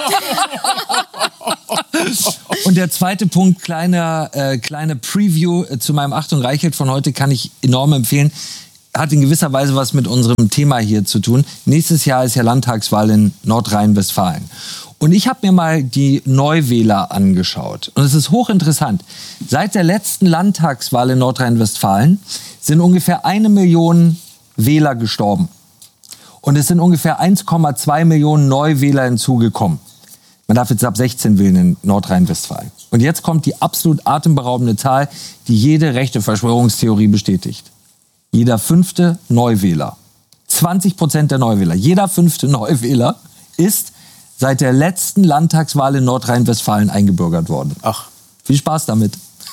Und der zweite Punkt, kleine Preview zu meinem Achtung Reichelt von heute, kann ich enorm empfehlen. Hat in gewisser Weise was mit unserem Thema hier zu tun. Nächstes Jahr ist ja Landtagswahl in Nordrhein-Westfalen. Und ich habe mir mal die Neuwähler angeschaut. Und es ist hochinteressant. Seit der letzten Landtagswahl in Nordrhein-Westfalen sind ungefähr 1 Million Wähler gestorben. Und es sind ungefähr 1,2 Millionen Neuwähler hinzugekommen. Man darf jetzt ab 16 wählen in Nordrhein-Westfalen. Und jetzt kommt die absolut atemberaubende Zahl, die jede rechte Verschwörungstheorie bestätigt. Jeder 5. Neuwähler, 20% der Neuwähler, jeder 5. Neuwähler ist seit der letzten Landtagswahl in Nordrhein-Westfalen eingebürgert worden. Ach. Viel Spaß damit.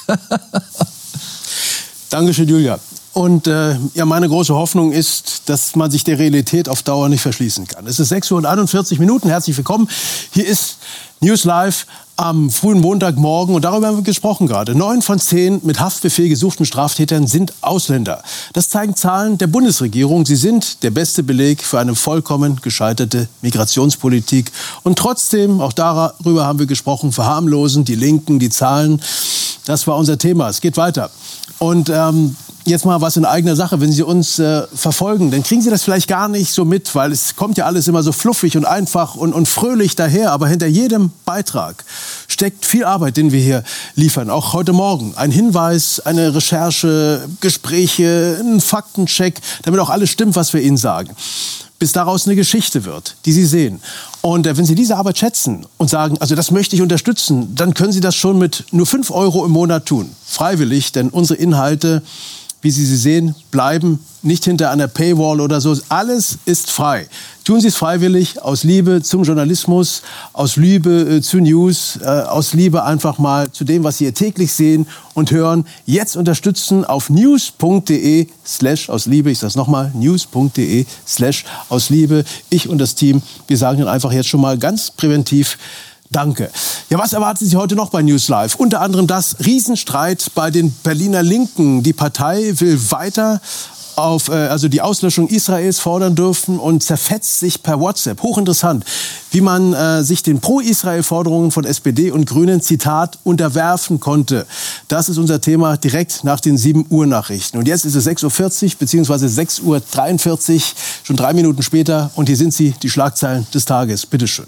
Dankeschön, Julia. Und meine große Hoffnung ist, dass man sich der Realität auf Dauer nicht verschließen kann. Es ist 6:41 Uhr. Herzlich willkommen. Hier ist News Live am frühen Montagmorgen. Und darüber haben wir gesprochen gerade. 9 von 10 mit Haftbefehl gesuchten Straftätern sind Ausländer. Das zeigen Zahlen der Bundesregierung. Sie sind der beste Beleg für eine vollkommen gescheiterte Migrationspolitik. Und trotzdem, auch darüber haben wir gesprochen, verharmlosen die Linken die Zahlen. Das war unser Thema. Es geht weiter. Und jetzt mal was in eigener Sache. Wenn Sie uns verfolgen, dann kriegen Sie das vielleicht gar nicht so mit, weil es kommt ja alles immer so fluffig und einfach und fröhlich daher. Aber hinter jedem Beitrag steckt viel Arbeit, den wir hier liefern. Auch heute Morgen ein Hinweis, eine Recherche, Gespräche, ein Faktencheck, damit auch alles stimmt, was wir Ihnen sagen. Bis daraus eine Geschichte wird, die Sie sehen. Und wenn Sie diese Arbeit schätzen und sagen, also das möchte ich unterstützen, dann können Sie das schon mit nur 5 € im Monat tun. Freiwillig, denn unsere Inhalte, wie Sie sie sehen, bleiben nicht hinter einer Paywall oder so. Alles ist frei. Tun Sie es freiwillig, aus Liebe zum Journalismus, aus Liebe zu News, aus Liebe einfach mal zu dem, was Sie hier täglich sehen und hören. Jetzt unterstützen auf news.de/ausliebe. Ich sage es nochmal, news.de/ausliebe. Ich und das Team, wir sagen Ihnen einfach jetzt schon mal ganz präventiv Danke. Ja, was erwarten Sie heute noch bei News Live? Unter anderem das Riesenstreit bei den Berliner Linken. Die Partei will weiter die Auslöschung Israels fordern dürfen und zerfetzt sich per WhatsApp. Hochinteressant, wie man sich den Pro-Israel-Forderungen von SPD und Grünen, Zitat, unterwerfen konnte. Das ist unser Thema direkt nach den 7 Uhr Nachrichten. Und jetzt ist es 6:40 Uhr bzw. 6:43 Uhr, schon 3 Minuten später. Und hier sind sie, die Schlagzeilen des Tages. Bitte schön.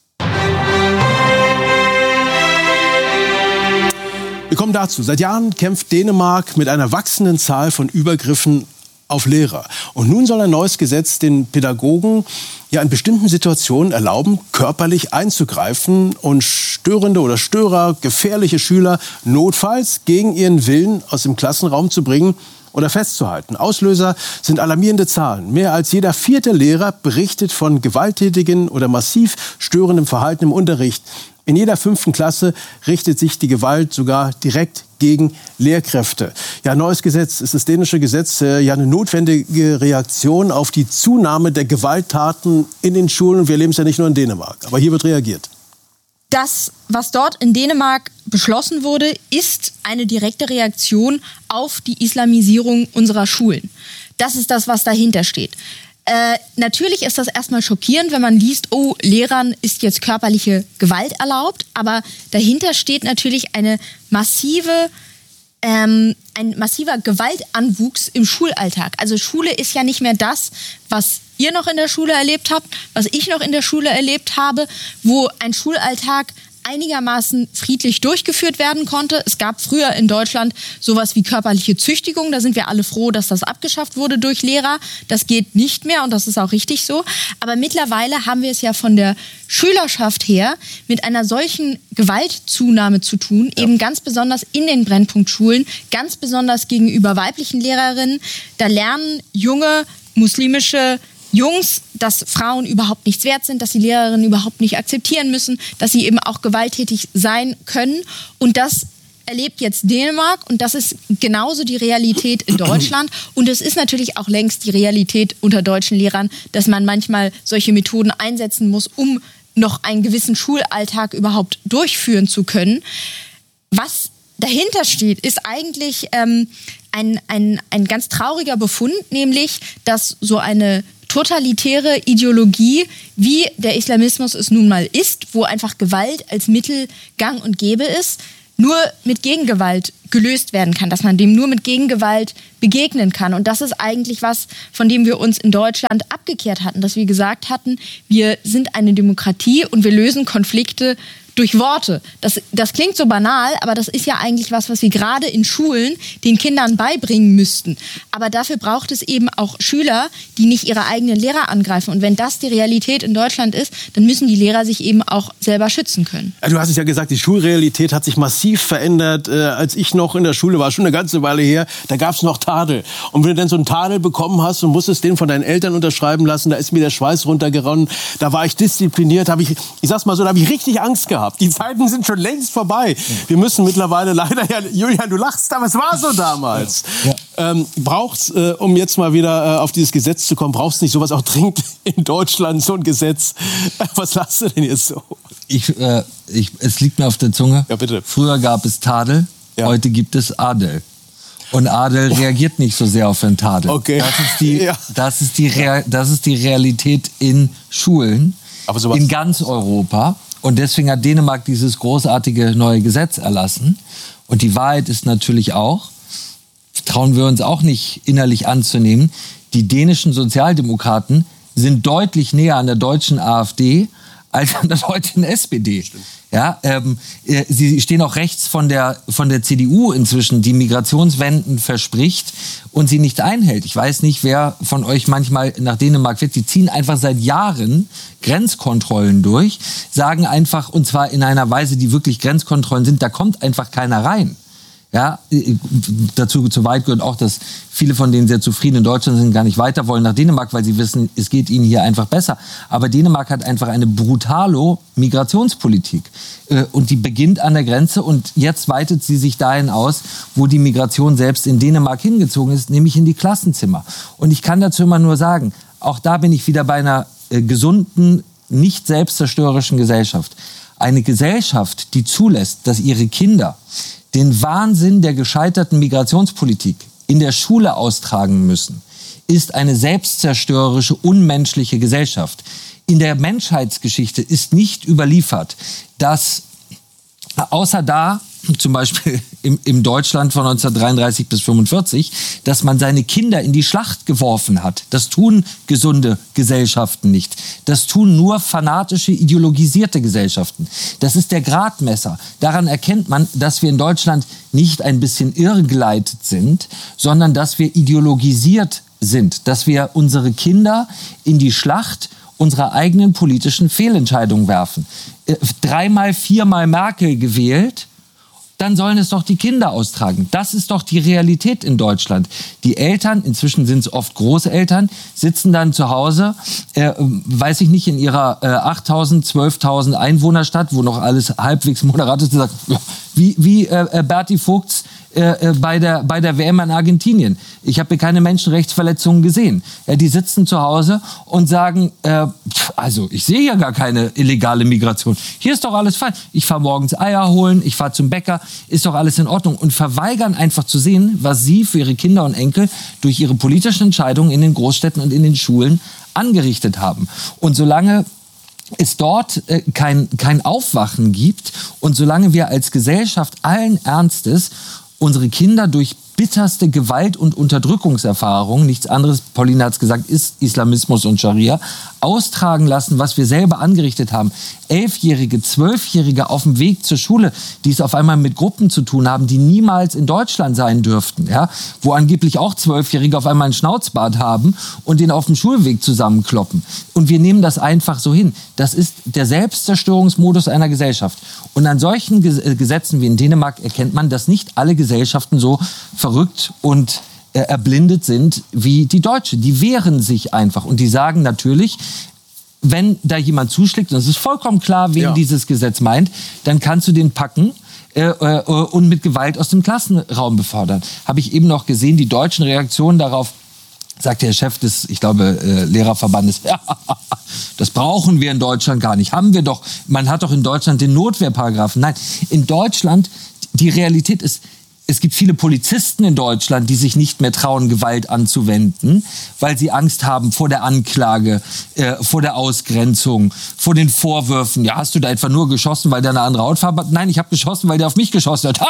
Wir kommen dazu. Seit Jahren kämpft Dänemark mit einer wachsenden Zahl von Übergriffen auf Lehrer. Und nun soll ein neues Gesetz den Pädagogen in bestimmten Situationen erlauben, körperlich einzugreifen und störende oder Störer, gefährliche Schüler notfalls gegen ihren Willen aus dem Klassenraum zu bringen oder festzuhalten. Auslöser sind alarmierende Zahlen. Mehr als jeder 4. Lehrer berichtet von gewalttätigen oder massiv störendem Verhalten im Unterricht. In jeder 5. Klasse richtet sich die Gewalt sogar direkt gegen Lehrkräfte. Ja, neues Gesetz ist das dänische Gesetz, eine notwendige Reaktion auf die Zunahme der Gewalttaten in den Schulen. Wir erleben es ja nicht nur in Dänemark, aber hier wird reagiert. Das, was dort in Dänemark beschlossen wurde, ist eine direkte Reaktion auf die Islamisierung unserer Schulen. Das ist das, was dahinter steht. Natürlich ist das erstmal schockierend, wenn man liest, oh, Lehrern ist jetzt körperliche Gewalt erlaubt, aber dahinter steht natürlich ein massiver Gewaltanwuchs im Schulalltag. Also Schule ist ja nicht mehr das, was ihr noch in der Schule erlebt habt, was ich noch in der Schule erlebt habe, wo ein Schulalltag einigermaßen friedlich durchgeführt werden konnte. Es gab früher in Deutschland sowas wie körperliche Züchtigung. Da sind wir alle froh, dass das abgeschafft wurde durch Lehrer. Das geht nicht mehr und das ist auch richtig so. Aber mittlerweile haben wir es ja von der Schülerschaft her mit einer solchen Gewaltzunahme zu tun, eben ganz besonders in den Brennpunktschulen, ganz besonders gegenüber weiblichen Lehrerinnen. Da lernen junge muslimische Jungs, dass Frauen überhaupt nichts wert sind, dass die Lehrerinnen überhaupt nicht akzeptieren müssen, dass sie eben auch gewalttätig sein können. Und das erlebt jetzt Dänemark und das ist genauso die Realität in Deutschland. Und es ist natürlich auch längst die Realität unter deutschen Lehrern, dass man manchmal solche Methoden einsetzen muss, um noch einen gewissen Schulalltag überhaupt durchführen zu können. Was dahinter steht, ist eigentlich ein ganz trauriger Befund, nämlich, dass so eine totalitäre Ideologie, wie der Islamismus es nun mal ist, wo einfach Gewalt als Mittel gang und gäbe ist, nur mit Gegengewalt gelöst werden kann, dass man dem nur mit Gegengewalt begegnen kann. Und das ist eigentlich was, von dem wir uns in Deutschland abgekehrt hatten, dass wir gesagt hatten, wir sind eine Demokratie und wir lösen Konflikte durch Worte. Das klingt so banal, aber das ist ja eigentlich was wir gerade in Schulen den Kindern beibringen müssten. Aber dafür braucht es eben auch Schüler, die nicht ihre eigenen Lehrer angreifen. Und wenn das die Realität in Deutschland ist, dann müssen die Lehrer sich eben auch selber schützen können. Ja, du hast es ja gesagt, die Schulrealität hat sich massiv verändert. Als ich noch in der Schule war, schon eine ganze Weile her, da gab es noch Tadel. Und wenn du dann so einen Tadel bekommen hast und musstest den von deinen Eltern unterschreiben lassen, da ist mir der Schweiß runtergeronnen, da war ich diszipliniert, ich sag's mal so, da habe ich richtig Angst gehabt. Die Zeiten sind schon längst vorbei. Wir müssen mittlerweile leider, ja, Julian, du lachst, aber es war so damals. Ja. Braucht's, um jetzt mal wieder auf dieses Gesetz zu kommen, braucht's nicht sowas auch dringend in Deutschland, so ein Gesetz? Was lachst du denn jetzt so? Es liegt mir auf der Zunge. Ja, bitte. Früher gab es Tadel, heute gibt es Adel. Und Adel reagiert nicht so sehr auf den Tadel. Okay. Das ist die Realität in Schulen, in ganz Europa. Und deswegen hat Dänemark dieses großartige neue Gesetz erlassen. Und die Wahrheit ist natürlich auch, trauen wir uns auch nicht innerlich anzunehmen, die dänischen Sozialdemokraten sind deutlich näher an der deutschen AfD als an der deutschen SPD. Stimmt. Ja, sie stehen auch rechts von der CDU inzwischen, die Migrationswenden verspricht und sie nicht einhält. Ich weiß nicht, wer von euch manchmal nach Dänemark fährt. Die ziehen einfach seit Jahren Grenzkontrollen durch, sagen einfach, und zwar in einer Weise, die wirklich Grenzkontrollen sind, da kommt einfach keiner rein. Ja, dazu zu weit gehört auch, dass viele von denen sehr zufrieden in Deutschland sind, gar nicht weiter wollen nach Dänemark, weil sie wissen, es geht ihnen hier einfach besser. Aber Dänemark hat einfach eine brutale Migrationspolitik. Und die beginnt an der Grenze und jetzt weitet sie sich dahin aus, wo die Migration selbst in Dänemark hingezogen ist, nämlich in die Klassenzimmer. Und ich kann dazu immer nur sagen, auch da bin ich wieder bei einer gesunden, nicht selbstzerstörerischen Gesellschaft. Eine Gesellschaft, die zulässt, dass ihre Kinder den Wahnsinn der gescheiterten Migrationspolitik in der Schule austragen müssen, ist eine selbstzerstörerische, unmenschliche Gesellschaft. In der Menschheitsgeschichte ist nicht überliefert, dass außer da, zum Beispiel im Deutschland von 1933 bis 1945, dass man seine Kinder in die Schlacht geworfen hat. Das tun gesunde Gesellschaften nicht. Das tun nur fanatische, ideologisierte Gesellschaften. Das ist der Gradmesser. Daran erkennt man, dass wir in Deutschland nicht ein bisschen irrgeleitet sind, sondern dass wir ideologisiert sind. Dass wir unsere Kinder in die Schlacht unserer eigenen politischen Fehlentscheidungen werfen. 3-mal, 4-mal Merkel gewählt, dann sollen es doch die Kinder austragen. Das ist doch die Realität in Deutschland. Die Eltern, inzwischen sind es oft Großeltern, sitzen dann zu Hause, weiß ich nicht, in ihrer 8.000, 12.000 Einwohnerstadt, wo noch alles halbwegs moderat ist, und sagt, wie Berti Vogts bei der WM in Argentinien. Ich habe hier keine Menschenrechtsverletzungen gesehen. Ja, die sitzen zu Hause und sagen, also ich sehe ja gar keine illegale Migration. Hier ist doch alles fein. Ich fahre morgens Eier holen, ich fahre zum Bäcker, ist doch alles in Ordnung. Und verweigern einfach zu sehen, was sie für ihre Kinder und Enkel durch ihre politischen Entscheidungen in den Großstädten und in den Schulen angerichtet haben. Und solange es dort kein Aufwachen gibt und solange wir als Gesellschaft allen Ernstes unsere Kinder durch bitterste Gewalt- und Unterdrückungserfahrungen, nichts anderes, Pauline hat es gesagt, ist Islamismus und Scharia, austragen lassen, was wir selber angerichtet haben. 11-Jährige, 12-Jährige auf dem Weg zur Schule, die es auf einmal mit Gruppen zu tun haben, die niemals in Deutschland sein dürften, ja, wo angeblich auch 12-Jährige auf einmal einen Schnauzbart haben und den auf dem Schulweg zusammenkloppen. Und wir nehmen das einfach so hin. Das ist der Selbstzerstörungsmodus einer Gesellschaft. Und an solchen Gesetzen wie in Dänemark erkennt man, dass nicht alle Gesellschaften so verrückt und erblindet sind wie die Deutsche. Die wehren sich einfach und die sagen natürlich, wenn da jemand zuschlägt, und es ist vollkommen klar, wen dieses Gesetz meint, dann kannst du den packen und mit Gewalt aus dem Klassenraum befördern. Habe ich eben noch gesehen, die deutschen Reaktionen darauf, sagt der Chef des, ich glaube, Lehrerverbandes, ja, das brauchen wir in Deutschland gar nicht. Haben wir doch, man hat doch in Deutschland den Notwehrparagraphen. Nein, in Deutschland, die Realität ist, es gibt viele Polizisten in Deutschland, die sich nicht mehr trauen, Gewalt anzuwenden, weil sie Angst haben vor der Anklage, vor der Ausgrenzung, vor den Vorwürfen. Ja, hast du da etwa nur geschossen, weil der eine andere Hautfarbe hat? Nein, ich habe geschossen, weil der auf mich geschossen hat.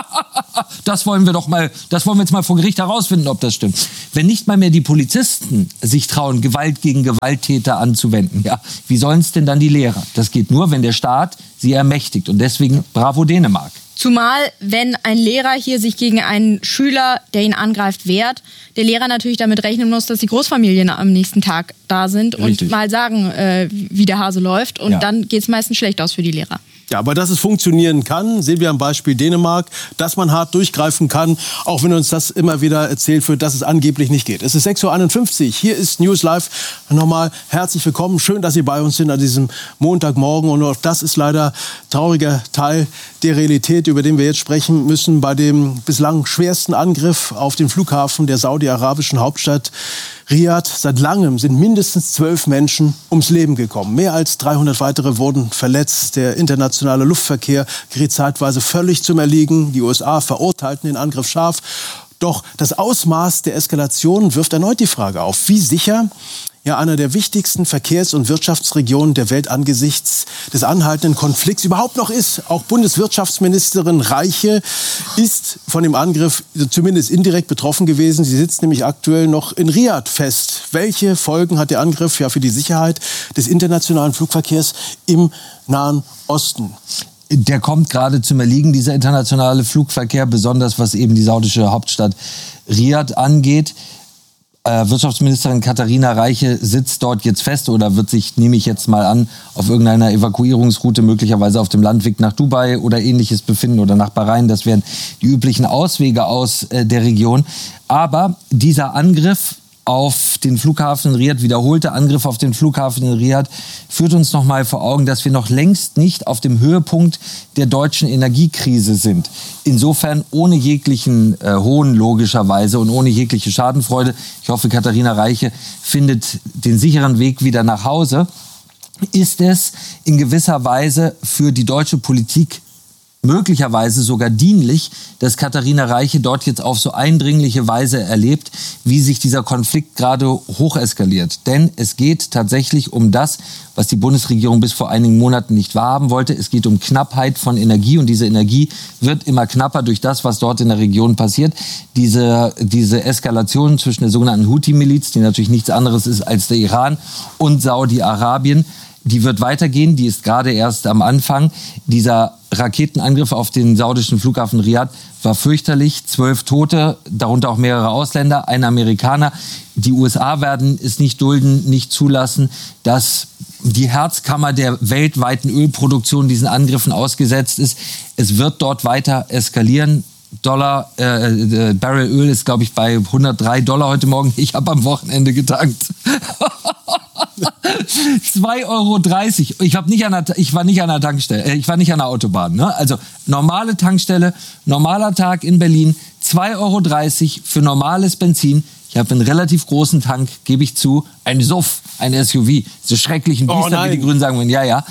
Das wollen wir jetzt mal vor Gericht herausfinden, ob das stimmt. Wenn nicht mal mehr die Polizisten sich trauen, Gewalt gegen Gewalttäter anzuwenden, ja, wie sollen es denn dann die Lehrer? Das geht nur, wenn der Staat sie ermächtigt. Und deswegen bravo Dänemark. Zumal, wenn ein Lehrer hier sich gegen einen Schüler, der ihn angreift, wehrt, der Lehrer natürlich damit rechnen muss, dass die Großfamilien am nächsten Tag da sind und mal sagen, wie der Hase läuft. Und dann geht es meistens schlecht aus für die Lehrer. Ja, aber dass es funktionieren kann, sehen wir am Beispiel Dänemark, dass man hart durchgreifen kann, auch wenn uns das immer wieder erzählt wird, dass es angeblich nicht geht. Es ist 6:51 Uhr, hier ist News Live. Nochmal herzlich willkommen, schön, dass Sie bei uns sind an diesem Montagmorgen. Und auch das ist leider trauriger Teil der Realität, über den wir jetzt sprechen müssen, bei dem bislang schwersten Angriff auf den Flughafen der saudi-arabischen Hauptstadt Riyadh. Seit langem sind mindestens 12 Menschen ums Leben gekommen. Mehr als 300 weitere wurden verletzt. Der internationale Luftverkehr geriet zeitweise völlig zum Erliegen. Die USA verurteilten den Angriff scharf. Doch das Ausmaß der Eskalation wirft erneut die Frage auf, wie sicher einer der wichtigsten Verkehrs- und Wirtschaftsregionen der Welt angesichts des anhaltenden Konflikts überhaupt noch ist. Auch Bundeswirtschaftsministerin Reiche ist von dem Angriff zumindest indirekt betroffen gewesen. Sie sitzt nämlich aktuell noch in Riyadh fest. Welche Folgen hat der Angriff für die Sicherheit des internationalen Flugverkehrs im Nahen Osten? Der kommt gerade zum Erliegen, dieser internationale Flugverkehr, besonders was eben die saudische Hauptstadt Riyadh angeht. Wirtschaftsministerin Katharina Reiche sitzt dort jetzt fest oder wird sich, nehme ich jetzt mal an, auf irgendeiner Evakuierungsroute möglicherweise auf dem Landweg nach Dubai oder Ähnliches befinden oder nach Bahrain. Das wären die üblichen Auswege aus der Region. Aber dieser Angriff auf den Flughafen in Riyadh, wiederholte Angriff auf den Flughafen in Riyadh, führt uns noch mal vor Augen, dass wir noch längst nicht auf dem Höhepunkt der deutschen Energiekrise sind. Insofern ohne jeglichen Hohn logischerweise und ohne jegliche Schadenfreude. Ich hoffe, Katharina Reiche findet den sicheren Weg wieder nach Hause. Ist es in gewisser Weise für die deutsche Politik möglicherweise sogar dienlich, dass Katharina Reiche dort jetzt auf so eindringliche Weise erlebt, wie sich dieser Konflikt gerade hocheskaliert. Denn es geht tatsächlich um das, was die Bundesregierung bis vor einigen Monaten nicht wahrhaben wollte. Es geht um Knappheit von Energie und diese Energie wird immer knapper durch das, was dort in der Region passiert. Diese Eskalation zwischen der sogenannten Houthi-Miliz, die natürlich nichts anderes ist als der Iran, und Saudi-Arabien, die wird weitergehen, die ist gerade erst am Anfang. Dieser Raketenangriff auf den saudischen Flughafen Riyadh war fürchterlich. 12 Tote, darunter auch mehrere Ausländer, ein Amerikaner. Die USA werden es nicht dulden, nicht zulassen, dass die Herzkammer der weltweiten Ölproduktion diesen Angriffen ausgesetzt ist. Es wird dort weiter eskalieren. Barrel Öl ist, glaube ich, bei $103 heute Morgen. Ich habe am Wochenende getankt. 2,30 €. Ich war nicht an der Tankstelle. Ich war nicht an der Autobahn. Ne? Also normale Tankstelle, normaler Tag in Berlin, 2,30 € für normales Benzin. Ich habe einen relativ großen Tank, gebe ich zu. Ein SUV, ein SUV. Diese schrecklichen Biester, wie die Grünen sagen würden. Ja.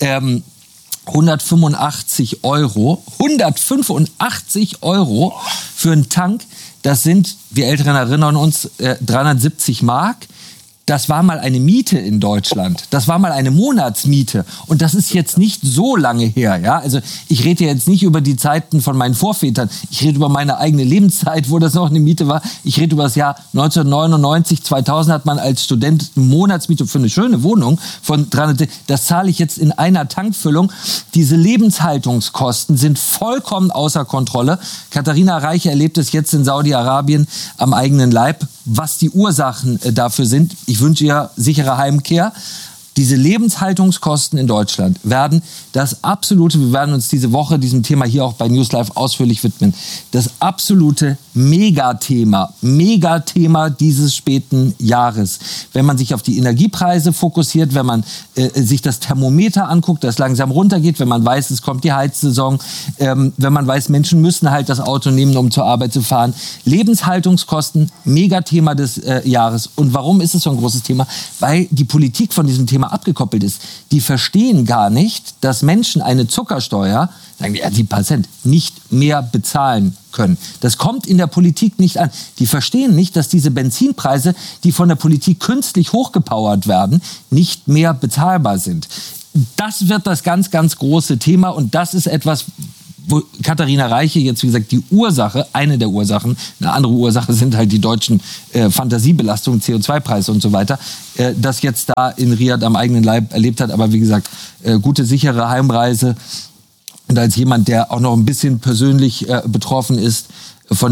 185 €. 185 € für einen Tank. Das sind, wir Älteren erinnern uns, 370 Mark. Das war mal eine Miete in Deutschland. Das war mal eine Monatsmiete. Und das ist jetzt nicht so lange her. Ja? Also ich rede jetzt nicht über die Zeiten von meinen Vorvätern. Ich rede über meine eigene Lebenszeit, wo das noch eine Miete war. Ich rede über das Jahr 1999, 2000 hat man als Student eine Monatsmiete für eine schöne Wohnung von 300. Das zahle ich jetzt in einer Tankfüllung. Diese Lebenshaltungskosten sind vollkommen außer Kontrolle. Katharina Reich erlebt es jetzt in Saudi-Arabien am eigenen Leib, was die Ursachen dafür sind. Ich wünsche ihr sichere Heimkehr. Diese Lebenshaltungskosten in Deutschland werden das absolute, wir werden uns diese Woche diesem Thema hier auch bei News Live ausführlich widmen, das absolute Megathema dieses späten Jahres. Wenn man sich auf die Energiepreise fokussiert, wenn man sich das Thermometer anguckt, das langsam runtergeht, wenn man weiß, es kommt die Heizsaison, wenn man weiß, Menschen müssen halt das Auto nehmen, um zur Arbeit zu fahren. Lebenshaltungskosten, Megathema des Jahres. Und warum ist es so ein großes Thema? Weil die Politik von diesem Thema abgekoppelt ist. Die verstehen gar nicht, dass Menschen eine Zuckersteuer, sagen wir, ja, 7%, nicht mehr bezahlen können. Das kommt in der Politik nicht an. Die verstehen nicht, dass diese Benzinpreise, die von der Politik künstlich hochgepowert werden, nicht mehr bezahlbar sind. Das wird das ganz, ganz große Thema und das ist etwas, wo Katharina Reiche jetzt, wie gesagt, die Ursache, eine der Ursachen, eine andere Ursache sind halt die deutschen Fantasiebelastungen, CO2-Preise und so weiter, das jetzt da in Riyadh am eigenen Leib erlebt hat. Aber wie gesagt, gute, sichere Heimreise. Und als jemand, der auch noch ein bisschen persönlich betroffen ist von